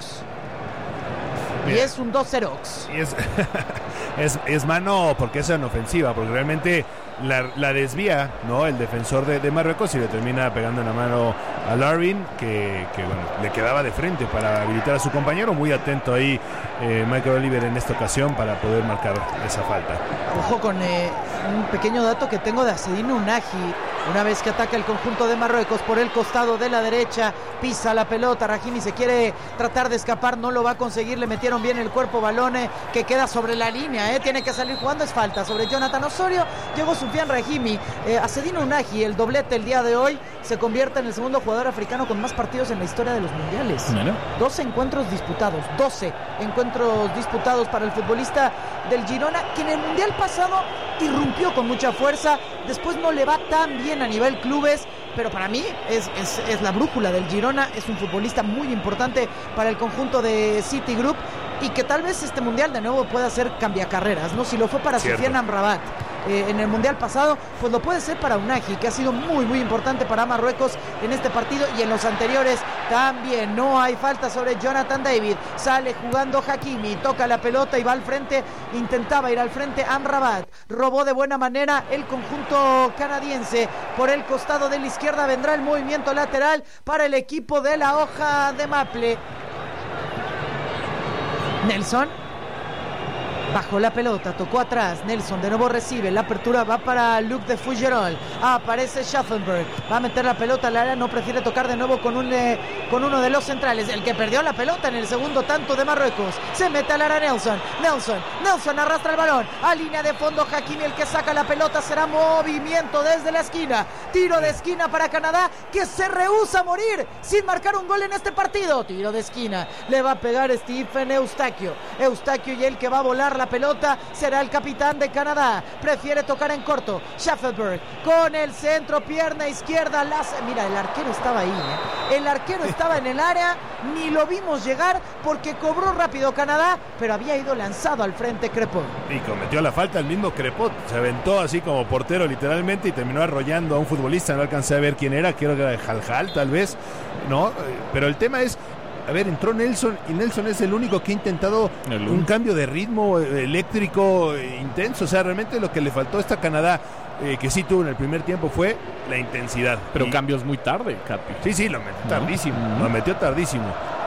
y Bien. es un dos cero. Y es, es, es mano porque es en ofensiva, porque realmente la, la desvía, ¿no? El defensor de, de Marruecos y le termina pegando en la mano a Larin, que, que bueno, le quedaba de frente para habilitar a su compañero. Muy atento ahí eh, Michael Oliver en esta ocasión para poder marcar esa falta. Ojo con eh, un pequeño dato que tengo de Acedino Unagi. Una vez que ataca el conjunto de Marruecos por el costado de la derecha, pisa la pelota, Rahimi se quiere tratar de escapar, no lo va a conseguir, le metieron bien el cuerpo, balón eh, que queda sobre la línea, eh, tiene que salir jugando, es falta sobre Jonathan Osorio, llegó Soufiane Rahimi. eh, Acedino Unagi, el doblete el día de hoy, se convierte en el segundo jugador africano con más partidos en la historia de los mundiales. Bueno. doce encuentros disputados, doce encuentros disputados para el futbolista del Girona, que en el mundial pasado irrumpió con mucha fuerza, después no le va tan bien a nivel clubes, pero para mí es, es, es la brújula del Girona, es un futbolista muy importante para el conjunto de Citigroup y que tal vez este mundial de nuevo pueda ser cambiacarreras, ¿no? Si lo fue para Cierto. Soufiane Amrabat eh, en el mundial pasado, pues lo puede ser para Unagi, que ha sido muy muy importante para Marruecos en este partido y en los anteriores también. No hay falta sobre Jonathan David, sale jugando Hakimi, toca la pelota y va al frente, intentaba ir al frente Amrabat, robó de buena manera el conjunto canadiense. Por el costado de la izquierda vendrá el movimiento lateral para el equipo de la hoja de Maple. Nelson bajó la pelota, tocó atrás, Nelson de nuevo recibe, la apertura va para Luc de Fougerolles, aparece Schaffenberg, va a meter la pelota al área, no prefiere tocar de nuevo con, un, eh, con uno de los centrales, el que perdió la pelota en el segundo tanto de Marruecos, se mete al área Nelson, Nelson, Nelson arrastra el balón, a línea de fondo Hakimi, el que saca la pelota, será movimiento desde la esquina, tiro de esquina para Canadá, que se rehúsa a morir sin marcar un gol en este partido, tiro de esquina, le va a pegar Stephen Eustaquio, Eustaquio y el que va a volar la pelota será el capitán de Canadá, prefiere tocar en corto, Schaffenberg con el centro, pierna izquierda, las... mira, el arquero estaba ahí, ¿eh? el arquero estaba en el área, ni lo vimos llegar porque cobró rápido Canadá, pero había ido lanzado al frente Crepot. Y cometió la falta el mismo Crepot, se aventó así como portero literalmente y terminó arrollando a un futbolista, no alcancé a ver quién era, creo que era Jaljal tal vez, ¿no? Pero el tema es, a ver, entró Nelson y Nelson es el único que ha intentado El un cambio de ritmo eh, eléctrico eh, intenso. O sea, realmente lo que le faltó a esta Canadá, eh, que sí tuvo en el primer tiempo, fue la intensidad. Pero Y- cambios muy tarde, Capi. Sí, sí, lo metió ¿No? tardísimo, Mm. lo metió tardísimo.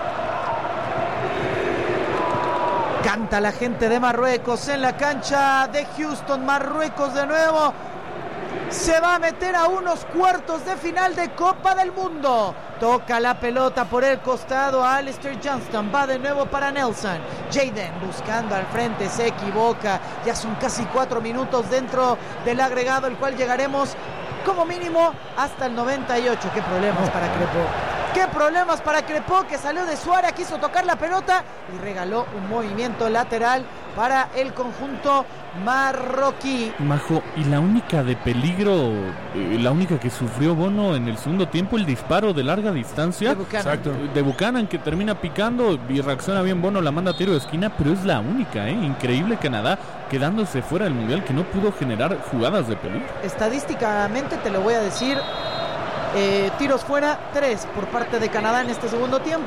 Canta la gente de Marruecos en la cancha de Houston. Marruecos de nuevo se va a meter a unos cuartos de final de Copa del Mundo. Toca la pelota por el costado a Alistair Johnston, va de nuevo para Nelson. Jaden buscando al frente, se equivoca. Ya son casi cuatro minutos dentro del agregado, el cual llegaremos como mínimo hasta el noventa y ocho. Qué problemas para Crepot. Qué problemas para Crepot, que salió de su área, quiso tocar la pelota y regaló un movimiento lateral para el conjunto marroquí. Majo, y la única de peligro, eh, la única que sufrió Bono en el segundo tiempo, el disparo de larga distancia De Buchanan. Exacto. de Buchanan, que termina picando y reacciona bien Bono, la manda a tiro de esquina, pero es la única, ¿eh? Increíble Canadá quedándose fuera del mundial, que no pudo generar jugadas de peligro. Estadísticamente te lo voy a decir, eh, tiros fuera, tres por parte de Canadá en este segundo tiempo,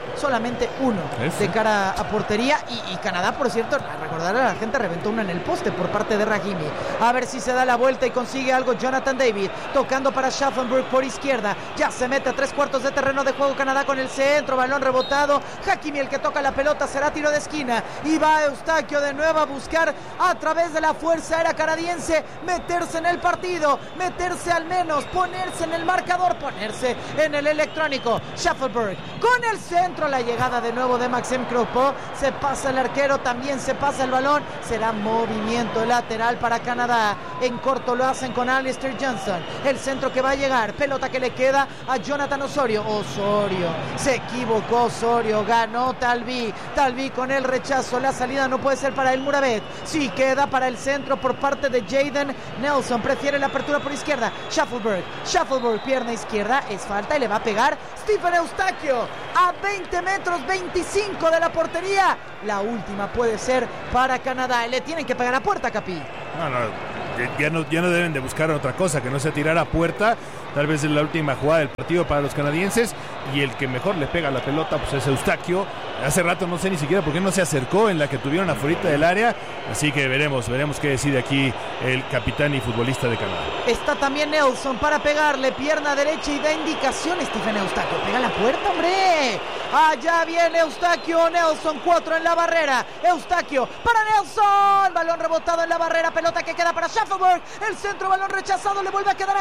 solamente uno Eso. de cara a portería. Y, y Canadá, por cierto, a recordarle a la gente, reventó una en el poste por parte de Rahimi. A ver si se da la vuelta y consigue algo Jonathan David, tocando para Schaffenburg por izquierda. Ya se mete a tres cuartos de terreno de juego Canadá con el centro, balón rebotado. Hakimi el que toca la pelota, será tiro de esquina. Y va Eustaquio de nuevo a buscar a través de la fuerza aérea canadiense meterse en el partido, meterse al menos, ponerse en el marcador, ponerse en el electrónico. Schaffenburg con el centro, la llegada de nuevo de Maxime Crepeau. Se pasa el arquero, también se pasa el balón. Será movimiento lateral para Canadá. En corto lo hacen con Alistair Johnson. El centro que va a llegar, pelota que le queda a Jonathan Osorio. Osorio, se equivocó Osorio, ganó Talví. Talví con el rechazo, la salida no puede ser para el Muravet. Sí queda para el centro por parte de Jayden Nelson. Prefiere la apertura por izquierda. Schaffenburg, Schaffenburg, pierna izquierda, es falta y le va a pegar Stephen Eustaquio a veinte metros, veinticinco de la portería. La última puede ser para Canadá. Le tienen que pegar a puerta, Capi. No, no, ya no, ya no deben de buscar otra cosa que no sea tirar a puerta. Tal vez es la última jugada del partido para los canadienses. Y el que mejor le pega la pelota pues es Eustaquio. Hace rato no sé ni siquiera por qué no se acercó en la que tuvieron afuera del área. Así que veremos, veremos qué decide aquí el capitán y futbolista de Canadá. Está también Nelson para pegarle, pierna derecha y da indicación. Stephen Eustaquio, pega la puerta, hombre. Allá viene Eustaquio, Nelson, cuatro en la barrera. Eustaquio para Nelson, balón rebotado en la barrera, pelota que queda para Schaffenburg. El centro, balón rechazado, le vuelve a quedar a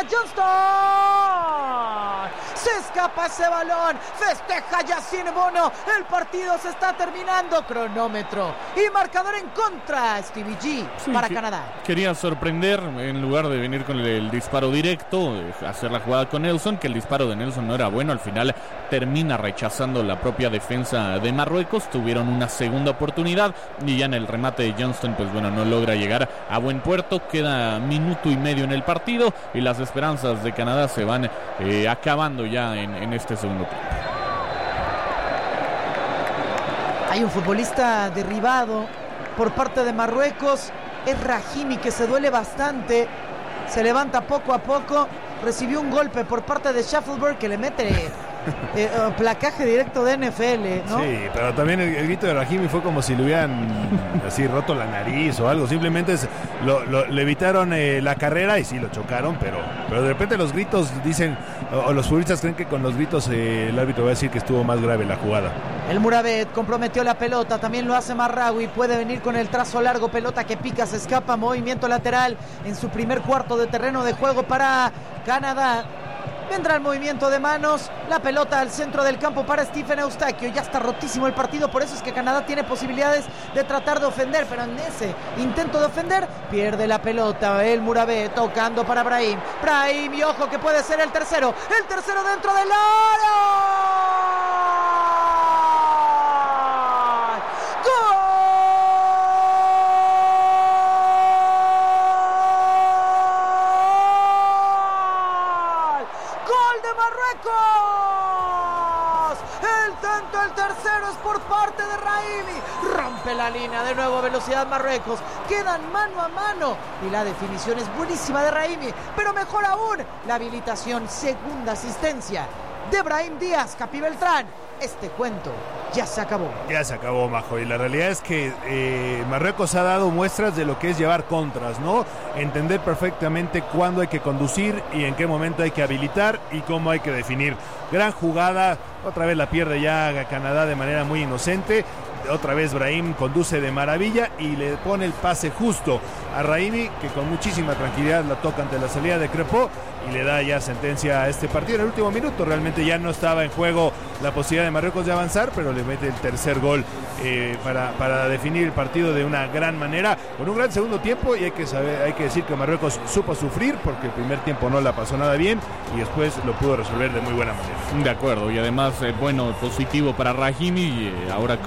Johnston. Se escapa ese balón, festeja Yacine Bono. El partido se está terminando, cronómetro y marcador en contra. Stevie G sí, para que, Canadá. Quería sorprender en lugar de venir con el, el disparo directo, hacer la jugada con Nelson, que el disparo de Nelson no era bueno. Al final termina rechazando la propia defensa de Marruecos. Tuvieron una segunda oportunidad y ya en el remate de Johnston, pues bueno, no logra llegar a buen puerto. Queda minuto y medio en el partido y las esperanzas de Canadá se van eh, acabando ya en, en este segundo tiempo. Hay un futbolista derribado por parte de Marruecos. Es Rahimi, que se duele bastante. Se levanta poco a poco. Recibió un golpe por parte de Schaffenburg que le mete eh, uh, placaje directo de N F L, ¿no? Sí, pero también el, el grito de Rahimi fue como si le hubieran así roto la nariz o algo. Simplemente es, lo, lo, le evitaron eh, la carrera y sí lo chocaron, pero, pero de repente los gritos dicen, o, o los futbolistas creen que con los gritos eh, el árbitro va a decir que estuvo más grave la jugada. El Muravet comprometió la pelota, también lo hace Marraoui, puede venir con el trazo largo, pelota que pica, se escapa, movimiento lateral en su primer cuarto de terreno de juego para Canadá. Vendrá el movimiento de manos, la pelota al centro del campo para Stephen Eustaquio. Ya está rotísimo el partido, por eso es que Canadá tiene posibilidades de tratar de ofender, pero en ese intento de ofender pierde la pelota. El Muravet tocando para Brahim. Brahim, y ojo que puede ser el tercero. El tercero dentro del aro. El tercero es por parte de Rahimi. Rompe la línea, de nuevo velocidad Marruecos. Quedan mano a mano y la definición es buenísima de Rahimi. Pero mejor aún, la habilitación, segunda asistencia de Brahim Díaz. Capi Beltrán, este cuento ya se acabó. Ya se acabó, Majo, y la realidad es que eh, Marruecos ha dado muestras de lo que es llevar contras, ¿no? Entender perfectamente cuándo hay que conducir y en qué momento hay que habilitar y cómo hay que definir. Gran jugada, otra vez la pierde ya Canadá de manera muy inocente. Otra vez Brahim conduce de maravilla y le pone el pase justo a Rahimi, que con muchísima tranquilidad la toca ante la salida de Crepeau y le da ya sentencia a este partido en el último minuto. Realmente ya no estaba en juego la posibilidad de Marruecos de avanzar, pero le mete el tercer gol eh, para, para definir el partido de una gran manera, con un gran segundo tiempo. Y hay que saber, hay que decir que Marruecos supo sufrir porque el primer tiempo no la pasó nada bien y después lo pudo resolver de muy buena manera. De acuerdo, y además eh, bueno, positivo para Rahimi, y eh, ahora con el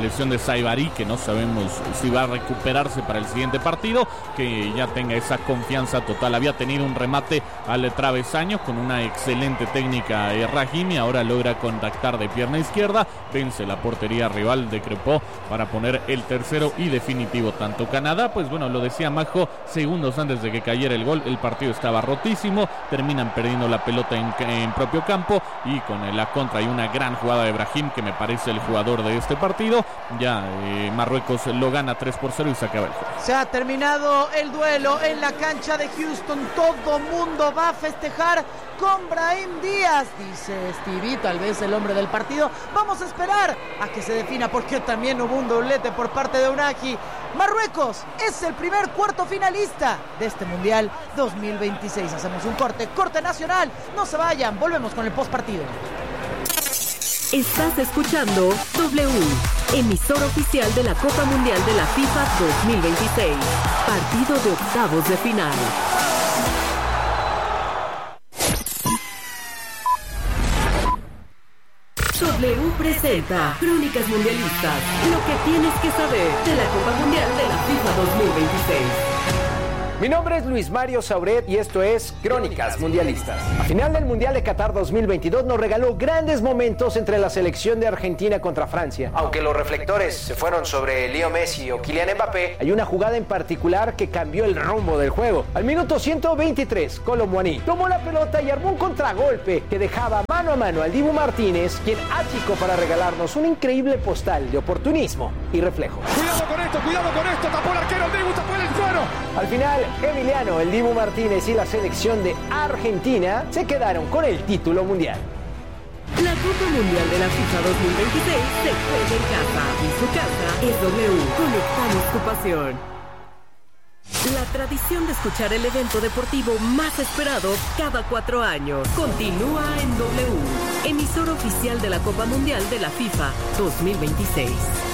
lesión de Saibari, que no sabemos si va a recuperarse para el siguiente partido, que ya tenga esa confianza total. Había tenido un remate al travesaño con una excelente técnica eh, Rahimi, ahora logra contactar de pierna izquierda, vence la portería rival de Crepó para poner el tercero y definitivo tanto. Canadá, pues bueno, lo decía Majo, segundos antes de que cayera el gol, el partido estaba rotísimo, terminan perdiendo la pelota en, en propio campo y con la contra y una gran jugada de Brahim, que me parece el jugador de este partido, ya eh, Marruecos lo gana tres por cero y se acaba el juego. Se ha terminado el duelo en la cancha de Houston, todo mundo va a festejar con Brahim Díaz, dice Stevie, tal vez el hombre del partido. Vamos a esperar a que se defina, porque también hubo un doblete por parte de Unagi. Marruecos es el primer cuarto finalista de este Mundial dos mil veintiséis. Hacemos un corte, corte nacional, no se vayan, volvemos con el postpartido. Estás escuchando W, emisor oficial de la Copa Mundial de la FIFA dos mil veintiséis, partido de octavos de final. W presenta Crónicas Mundialistas, lo que tienes que saber de la Copa Mundial de la FIFA dos mil veintiséis. Mi nombre es Luis Mario Sauret y esto es Crónicas Mundialistas. La final del Mundial de Qatar dos mil veintidós nos regaló grandes momentos entre la selección de Argentina contra Francia. Aunque los reflectores se fueron sobre Leo Messi o Kylian Mbappé, hay una jugada en particular que cambió el rumbo del juego. Al minuto ciento veintitrés, Kolo Muani tomó la pelota y armó un contragolpe que dejaba mano a mano al Dibu Martínez, quien achicó para regalarnos un increíble postal de oportunismo y reflejo. Cuidado con esto, cuidado con esto, tapó el arquero, el Dibu tapó el suelo. Al final, Emiliano, el Dibu Martínez y la selección de Argentina se quedaron con el título mundial. La Copa Mundial de la FIFA dos mil veintiséis se juega en casa y su casa es W. Conectamos tu pasión. La tradición de escuchar el evento deportivo más esperado cada cuatro años continúa en W, emisor oficial de la Copa Mundial de la FIFA dos mil veintiséis.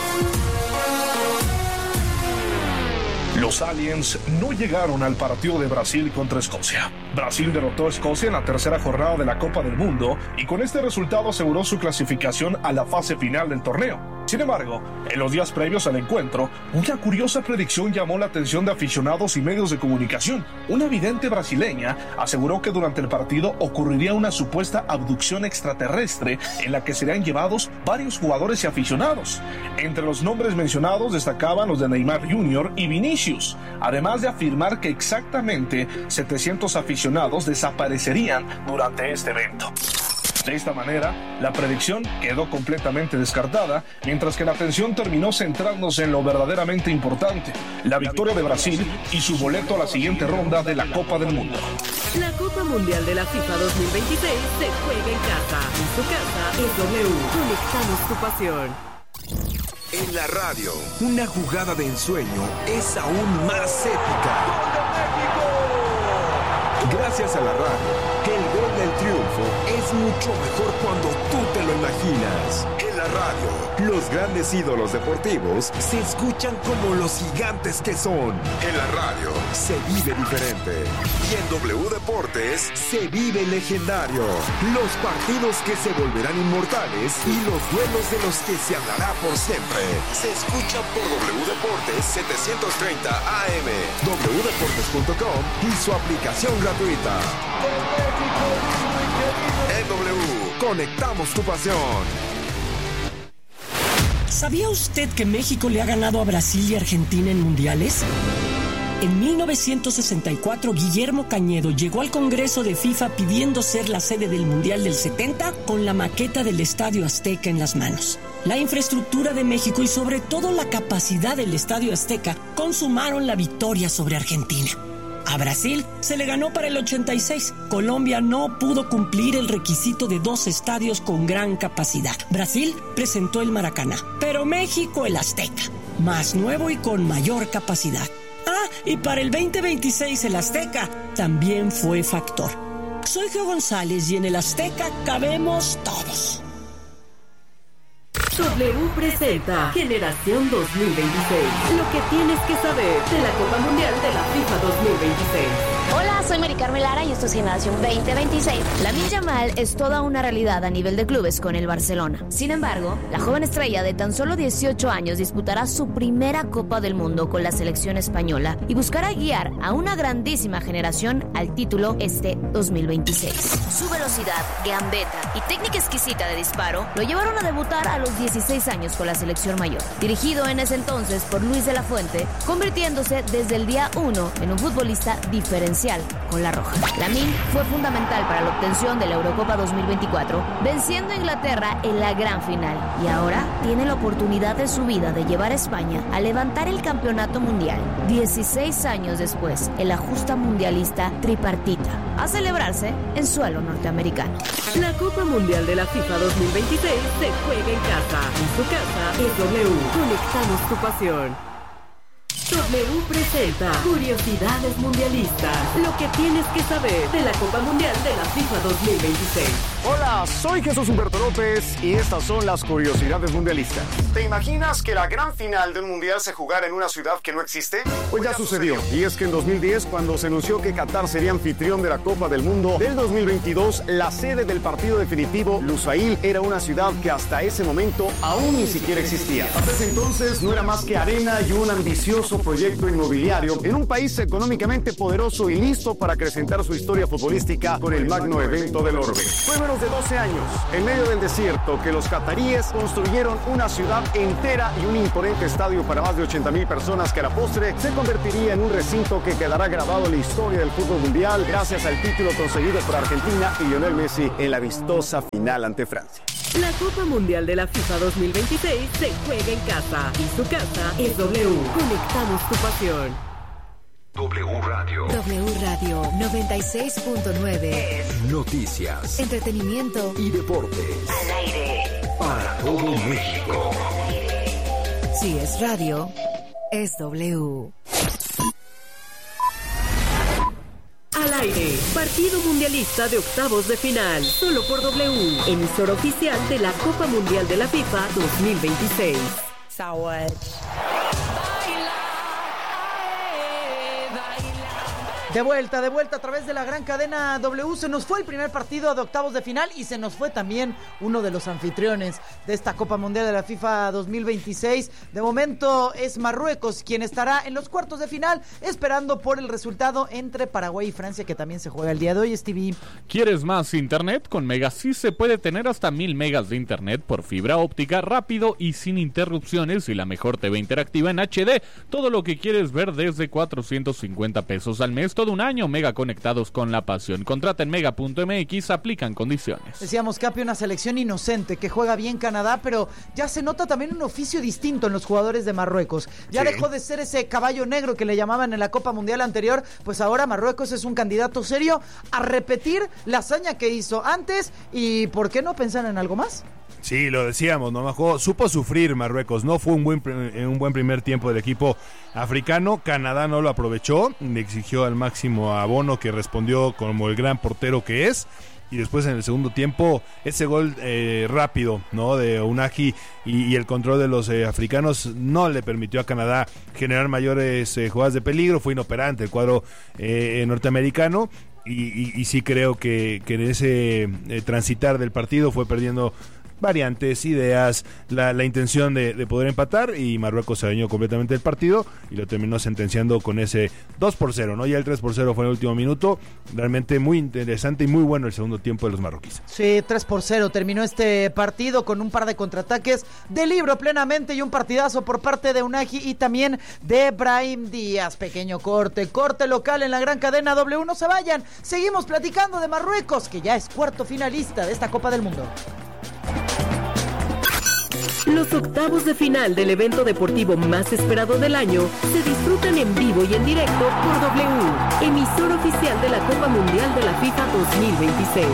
Los Aliens no llegaron al partido de Brasil contra Escocia. Brasil derrotó a Escocia en la tercera jornada de la Copa del Mundo y con este resultado aseguró su clasificación a la fase final del torneo. Sin embargo, en los días previos al encuentro, una curiosa predicción llamó la atención de aficionados y medios de comunicación. Una vidente brasileña aseguró que durante el partido ocurriría una supuesta abducción extraterrestre en la que serían llevados varios jugadores y aficionados. Entre los nombres mencionados destacaban los de Neymar junior y Vinicius, además de afirmar que exactamente setecientos aficionados desaparecerían durante este evento. De esta manera, la predicción quedó completamente descartada, mientras que la atención terminó centrándose en lo verdaderamente importante, la victoria de Brasil y su boleto a la siguiente ronda de la Copa del Mundo. La Copa Mundial de la FIFA dos mil veintiséis se juega en casa. En su casa es W. Conectamos tu pasión. En la radio, una jugada de ensueño es aún más épica. Gracias a la radio, que el gol del triunfo es mucho mejor cuando tú te lo imaginas. En la radio, los grandes ídolos deportivos se escuchan como los gigantes que son. En la radio, se vive diferente. Y en W Deportes, se vive legendario. Los partidos que se volverán inmortales y los duelos de los que se hablará por siempre. Se escuchan por W Deportes setecientos treinta A M, doble u deportes punto com y su aplicación gratuita. En W, conectamos tu pasión. ¿Sabía usted que México le ha ganado a Brasil y Argentina en mundiales? En mil novecientos sesenta y cuatro, Guillermo Cañedo llegó al Congreso de FIFA pidiendo ser la sede del Mundial del setenta con la maqueta del Estadio Azteca en las manos. La infraestructura de México y sobre todo la capacidad del Estadio Azteca consumaron la victoria sobre Argentina. A Brasil se le ganó para el ochenta y seis. Colombia no pudo cumplir el requisito de dos estadios con gran capacidad. Brasil presentó el Maracaná, pero México el Azteca, más nuevo y con mayor capacidad. Ah, y para el veinte veintiséis el Azteca también fue factor. Soy Geo González y en el Azteca cabemos todos. W presenta Generación dos mil veintiséis. Lo que tienes que saber de la Copa Mundial de la FIFA dos mil veintiséis. Hola, Hola, soy Mari Carmen Lara y esto es Generación veinte veintiséis. Lamine Yamal es toda una realidad a nivel de clubes con el Barcelona. Sin embargo, la joven estrella de tan solo dieciocho años disputará su primera Copa del Mundo con la selección española y buscará guiar a una grandísima generación al título este dos mil veintiséis. Su velocidad, gambeta y técnica exquisita de disparo lo llevaron a debutar a los dieciséis años con la selección mayor, dirigido en ese entonces por Luis de la Fuente, convirtiéndose desde el día uno en un futbolista diferencial con la roja. Lamine fue fundamental para la obtención de la Eurocopa dos mil veinticuatro, venciendo a Inglaterra en la gran final, y ahora tiene la oportunidad de su vida de llevar a España a levantar el campeonato mundial. dieciséis años después, en la justa mundialista tripartita, a celebrarse en suelo norteamericano. La Copa Mundial de la FIFA dos mil veintiséis se juega en casa. En su casa es W. Conectamos tu pasión. W presenta Curiosidades Mundialistas. Lo que tienes que saber de la Copa Mundial de la FIFA dos mil veintiséis. Hola, soy Jesús Humberto López y estas son las Curiosidades Mundialistas. ¿Te imaginas que la gran final de un mundial se jugara en una ciudad que no existe? Pues ya sucedió. Y es que en dos mil diez, cuando se anunció que Qatar sería anfitrión de la Copa del Mundo del dos mil veintidós, la sede del partido definitivo, Lusail, era una ciudad que hasta ese momento aún ni siquiera existía. Hasta ese entonces no era más que arena y un ambicioso proyecto inmobiliario en un país económicamente poderoso y listo para acrecentar su historia futbolística con el magno evento del orbe. Fue menos de doce años, en medio del desierto, que los cataríes construyeron una ciudad entera y un imponente estadio para más de ochenta mil personas que a la postre se convertiría en un recinto que quedará grabado en la historia del fútbol mundial gracias al título conseguido por Argentina y Lionel Messi en la vistosa final ante Francia. La Copa Mundial de la FIFA dos mil veintiséis se juega en casa y su casa es W. Conectamos tu pasión. W Radio. W Radio noventa y seis punto nueve. Noticias, entretenimiento y deportes. Al aire. Para todo México. Si es radio, es W. Al aire, partido mundialista de octavos de final, solo por W, emisora oficial de la Copa Mundial de la FIFA dos mil veintiséis. De vuelta, de vuelta a través de la gran cadena W. Se nos fue el primer partido de octavos de final y se nos fue también uno de los anfitriones de esta Copa Mundial de la FIFA dos mil veintiséis. De momento es Marruecos quien estará en los cuartos de final, esperando por el resultado entre Paraguay y Francia, que también se juega el día de hoy, Stevie. ¿Quieres más internet? Con Mega sí se puede tener hasta mil megas de internet por fibra óptica, rápido y sin interrupciones, y la mejor T V interactiva en H D. Todo lo que quieres ver desde cuatrocientos cincuenta pesos al mes. Todo un año, Mega conectados con la pasión. Contrata en mega punto m x, aplican condiciones. Decíamos, Capi, una selección inocente que juega bien Canadá, pero ya se nota también un oficio distinto en los jugadores de Marruecos. Ya sí. Dejó de ser ese caballo negro que le llamaban en la Copa Mundial anterior, pues ahora Marruecos es un candidato serio a repetir la hazaña que hizo antes, y ¿por qué no pensar en algo más? Sí, lo decíamos, ¿no? Majó, supo sufrir Marruecos, no fue un buen, un buen primer tiempo del equipo africano. Canadá no lo aprovechó, le exigió al máximo a Bono, que respondió como el gran portero que es, y después en el segundo tiempo ese gol eh, rápido, ¿no?, de Unagi y, y el control de los eh, africanos no le permitió a Canadá generar mayores eh, jugadas de peligro. Fue inoperante el cuadro eh, norteamericano. Y, y, y sí creo que, que en ese eh, transitar del partido fue perdiendo variantes, ideas, la, la intención de, de poder empatar, y Marruecos se adueñó completamente del partido y lo terminó sentenciando con ese dos por cero, ¿no? Ya el tres por cero fue en el último minuto. Realmente muy interesante y muy bueno el segundo tiempo de los marroquíes. Sí, tres por cero terminó este partido con un par de contraataques de libro plenamente y un partidazo por parte de Unagi y también de Brahim Díaz. Pequeño corte, corte local en la gran cadena W. No se vayan, seguimos platicando de Marruecos, que ya es cuarto finalista de esta Copa del Mundo. Los octavos de final del evento deportivo más esperado del año se disfrutan en vivo y en directo por W, emisora oficial de la Copa Mundial de la FIFA dos mil veintiséis.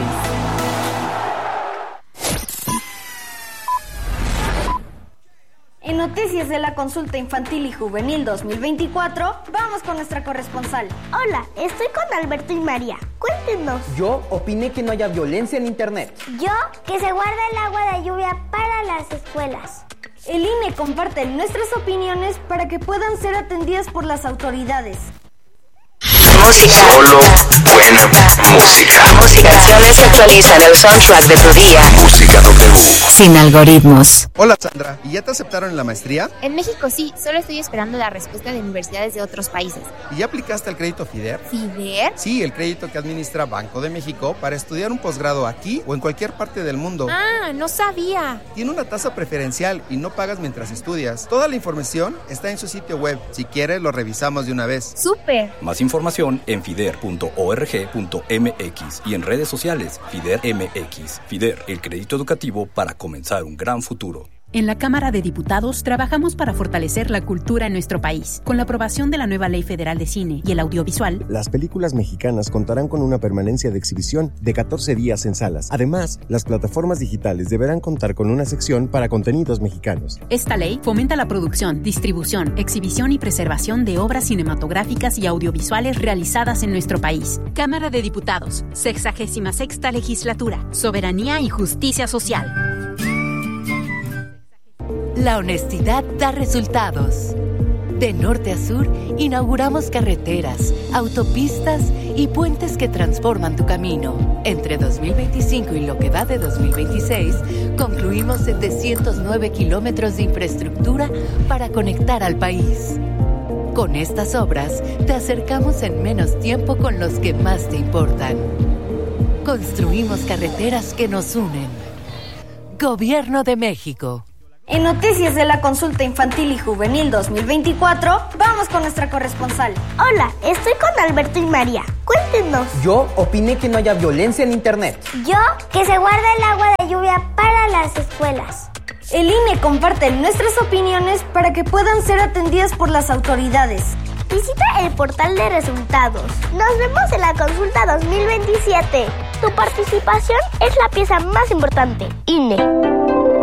En noticias de la consulta infantil y juvenil dos mil veinticuatro, vamos con nuestra corresponsal. Hola, estoy con Alberto y María. Cuéntenos. Yo opiné que no haya violencia en internet. Yo, que se guarde el agua de lluvia para las escuelas. El I N E comparte nuestras opiniones para que puedan ser atendidas por las autoridades. Solo Buena música. Música. Canciones que actualizan el soundtrack de tu día. Música W. Sin algoritmos. Hola Sandra, ¿y ya te aceptaron en la maestría? En México sí, solo estoy esperando la respuesta de universidades de otros países. ¿Y ya aplicaste al crédito FIDER? ¿FIDER? Sí, el crédito que administra Banco de México para estudiar un posgrado aquí o en cualquier parte del mundo. Ah, no sabía. Tiene una tasa preferencial y no pagas mientras estudias. Toda la información está en su sitio web. Si quieres, lo revisamos de una vez. ¡Súper! Más información en fider punto org punto m x y en redes sociales FIDER M X. FIDER, el crédito educativo para comenzar un gran futuro. En la Cámara de Diputados trabajamos para fortalecer la cultura en nuestro país. Con la aprobación de la nueva Ley Federal de Cine y el Audiovisual, las películas mexicanas contarán con una permanencia de exhibición de catorce días en salas. Además, las plataformas digitales deberán contar con una sección para contenidos mexicanos. Esta ley fomenta la producción, distribución, exhibición y preservación de obras cinematográficas y audiovisuales realizadas en nuestro país. Cámara de Diputados, sexagésima sexta Legislatura, Soberanía y Justicia Social. La honestidad da resultados. De norte a sur, inauguramos carreteras, autopistas y puentes que transforman tu camino. Entre dos mil veinticinco y lo que va de dos mil veintiséis, concluimos setecientos nueve kilómetros de infraestructura para conectar al país. Con estas obras, te acercamos en menos tiempo con los que más te importan. Construimos carreteras que nos unen. Gobierno de México. En noticias de la consulta infantil y juvenil dos mil veinticuatro, vamos con nuestra corresponsal. Hola, estoy con Alberto y María. Cuéntenos. Yo opiné que no haya violencia en internet. Yo, que se guarde el agua de lluvia para las escuelas. El I N E comparte nuestras opiniones para que puedan ser atendidas por las autoridades. Visita el portal de resultados. Nos vemos en la consulta dos mil veintisiete. Tu participación es la pieza más importante. I N E.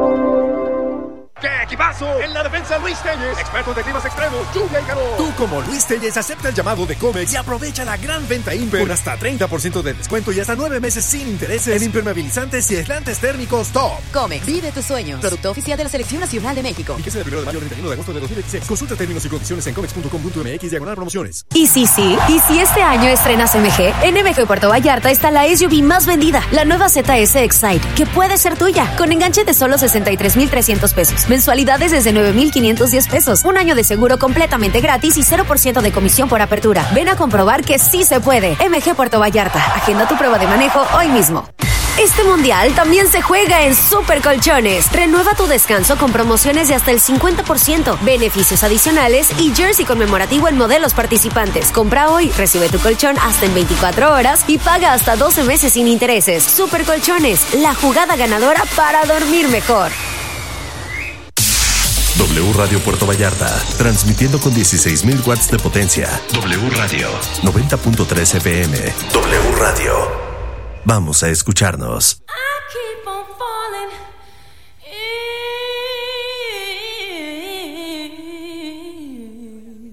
¡Qué equipazo! En la defensa Luis Telles, experto de climas extremos, lluvia y calor. Tú como Luis Telles acepta el llamado de Comex y aprovecha la gran venta Imper con hasta treinta por ciento de descuento y hasta nueve meses sin intereses en impermeabilizantes y aislantes térmicos top. Comex, vive tus sueños. Producto oficial de la Selección Nacional de México. Fíjese del primero de mayo al treinta y uno de agosto de dos mil veintiséis. Consulta términos y condiciones en comex punto com punto m x diagonal promociones. Y sí, sí, y si este año estrenas M G, en M G Puerto Vallarta está la S U V más vendida, la nueva Z S Excite, que puede ser tuya, con enganche de solo sesenta y tres mil trescientos pesos, mensualidades desde nueve mil quinientos diez pesos, un año de seguro completamente gratis y cero por ciento de comisión por apertura. Ven a comprobar que sí se puede. M G Puerto Vallarta, agenda tu prueba de manejo hoy mismo. Este mundial también se juega en Super Colchones. Renueva tu descanso con promociones de hasta el cincuenta por ciento, beneficios adicionales y jersey conmemorativo en modelos participantes. Compra hoy, recibe tu colchón hasta en veinticuatro horas y paga hasta doce meses sin intereses. Super Colchones, la jugada ganadora para dormir mejor. W Radio Puerto Vallarta, transmitiendo con dieciséis mil watts de potencia. W Radio, noventa punto tres F M. W Radio. Vamos a escucharnos.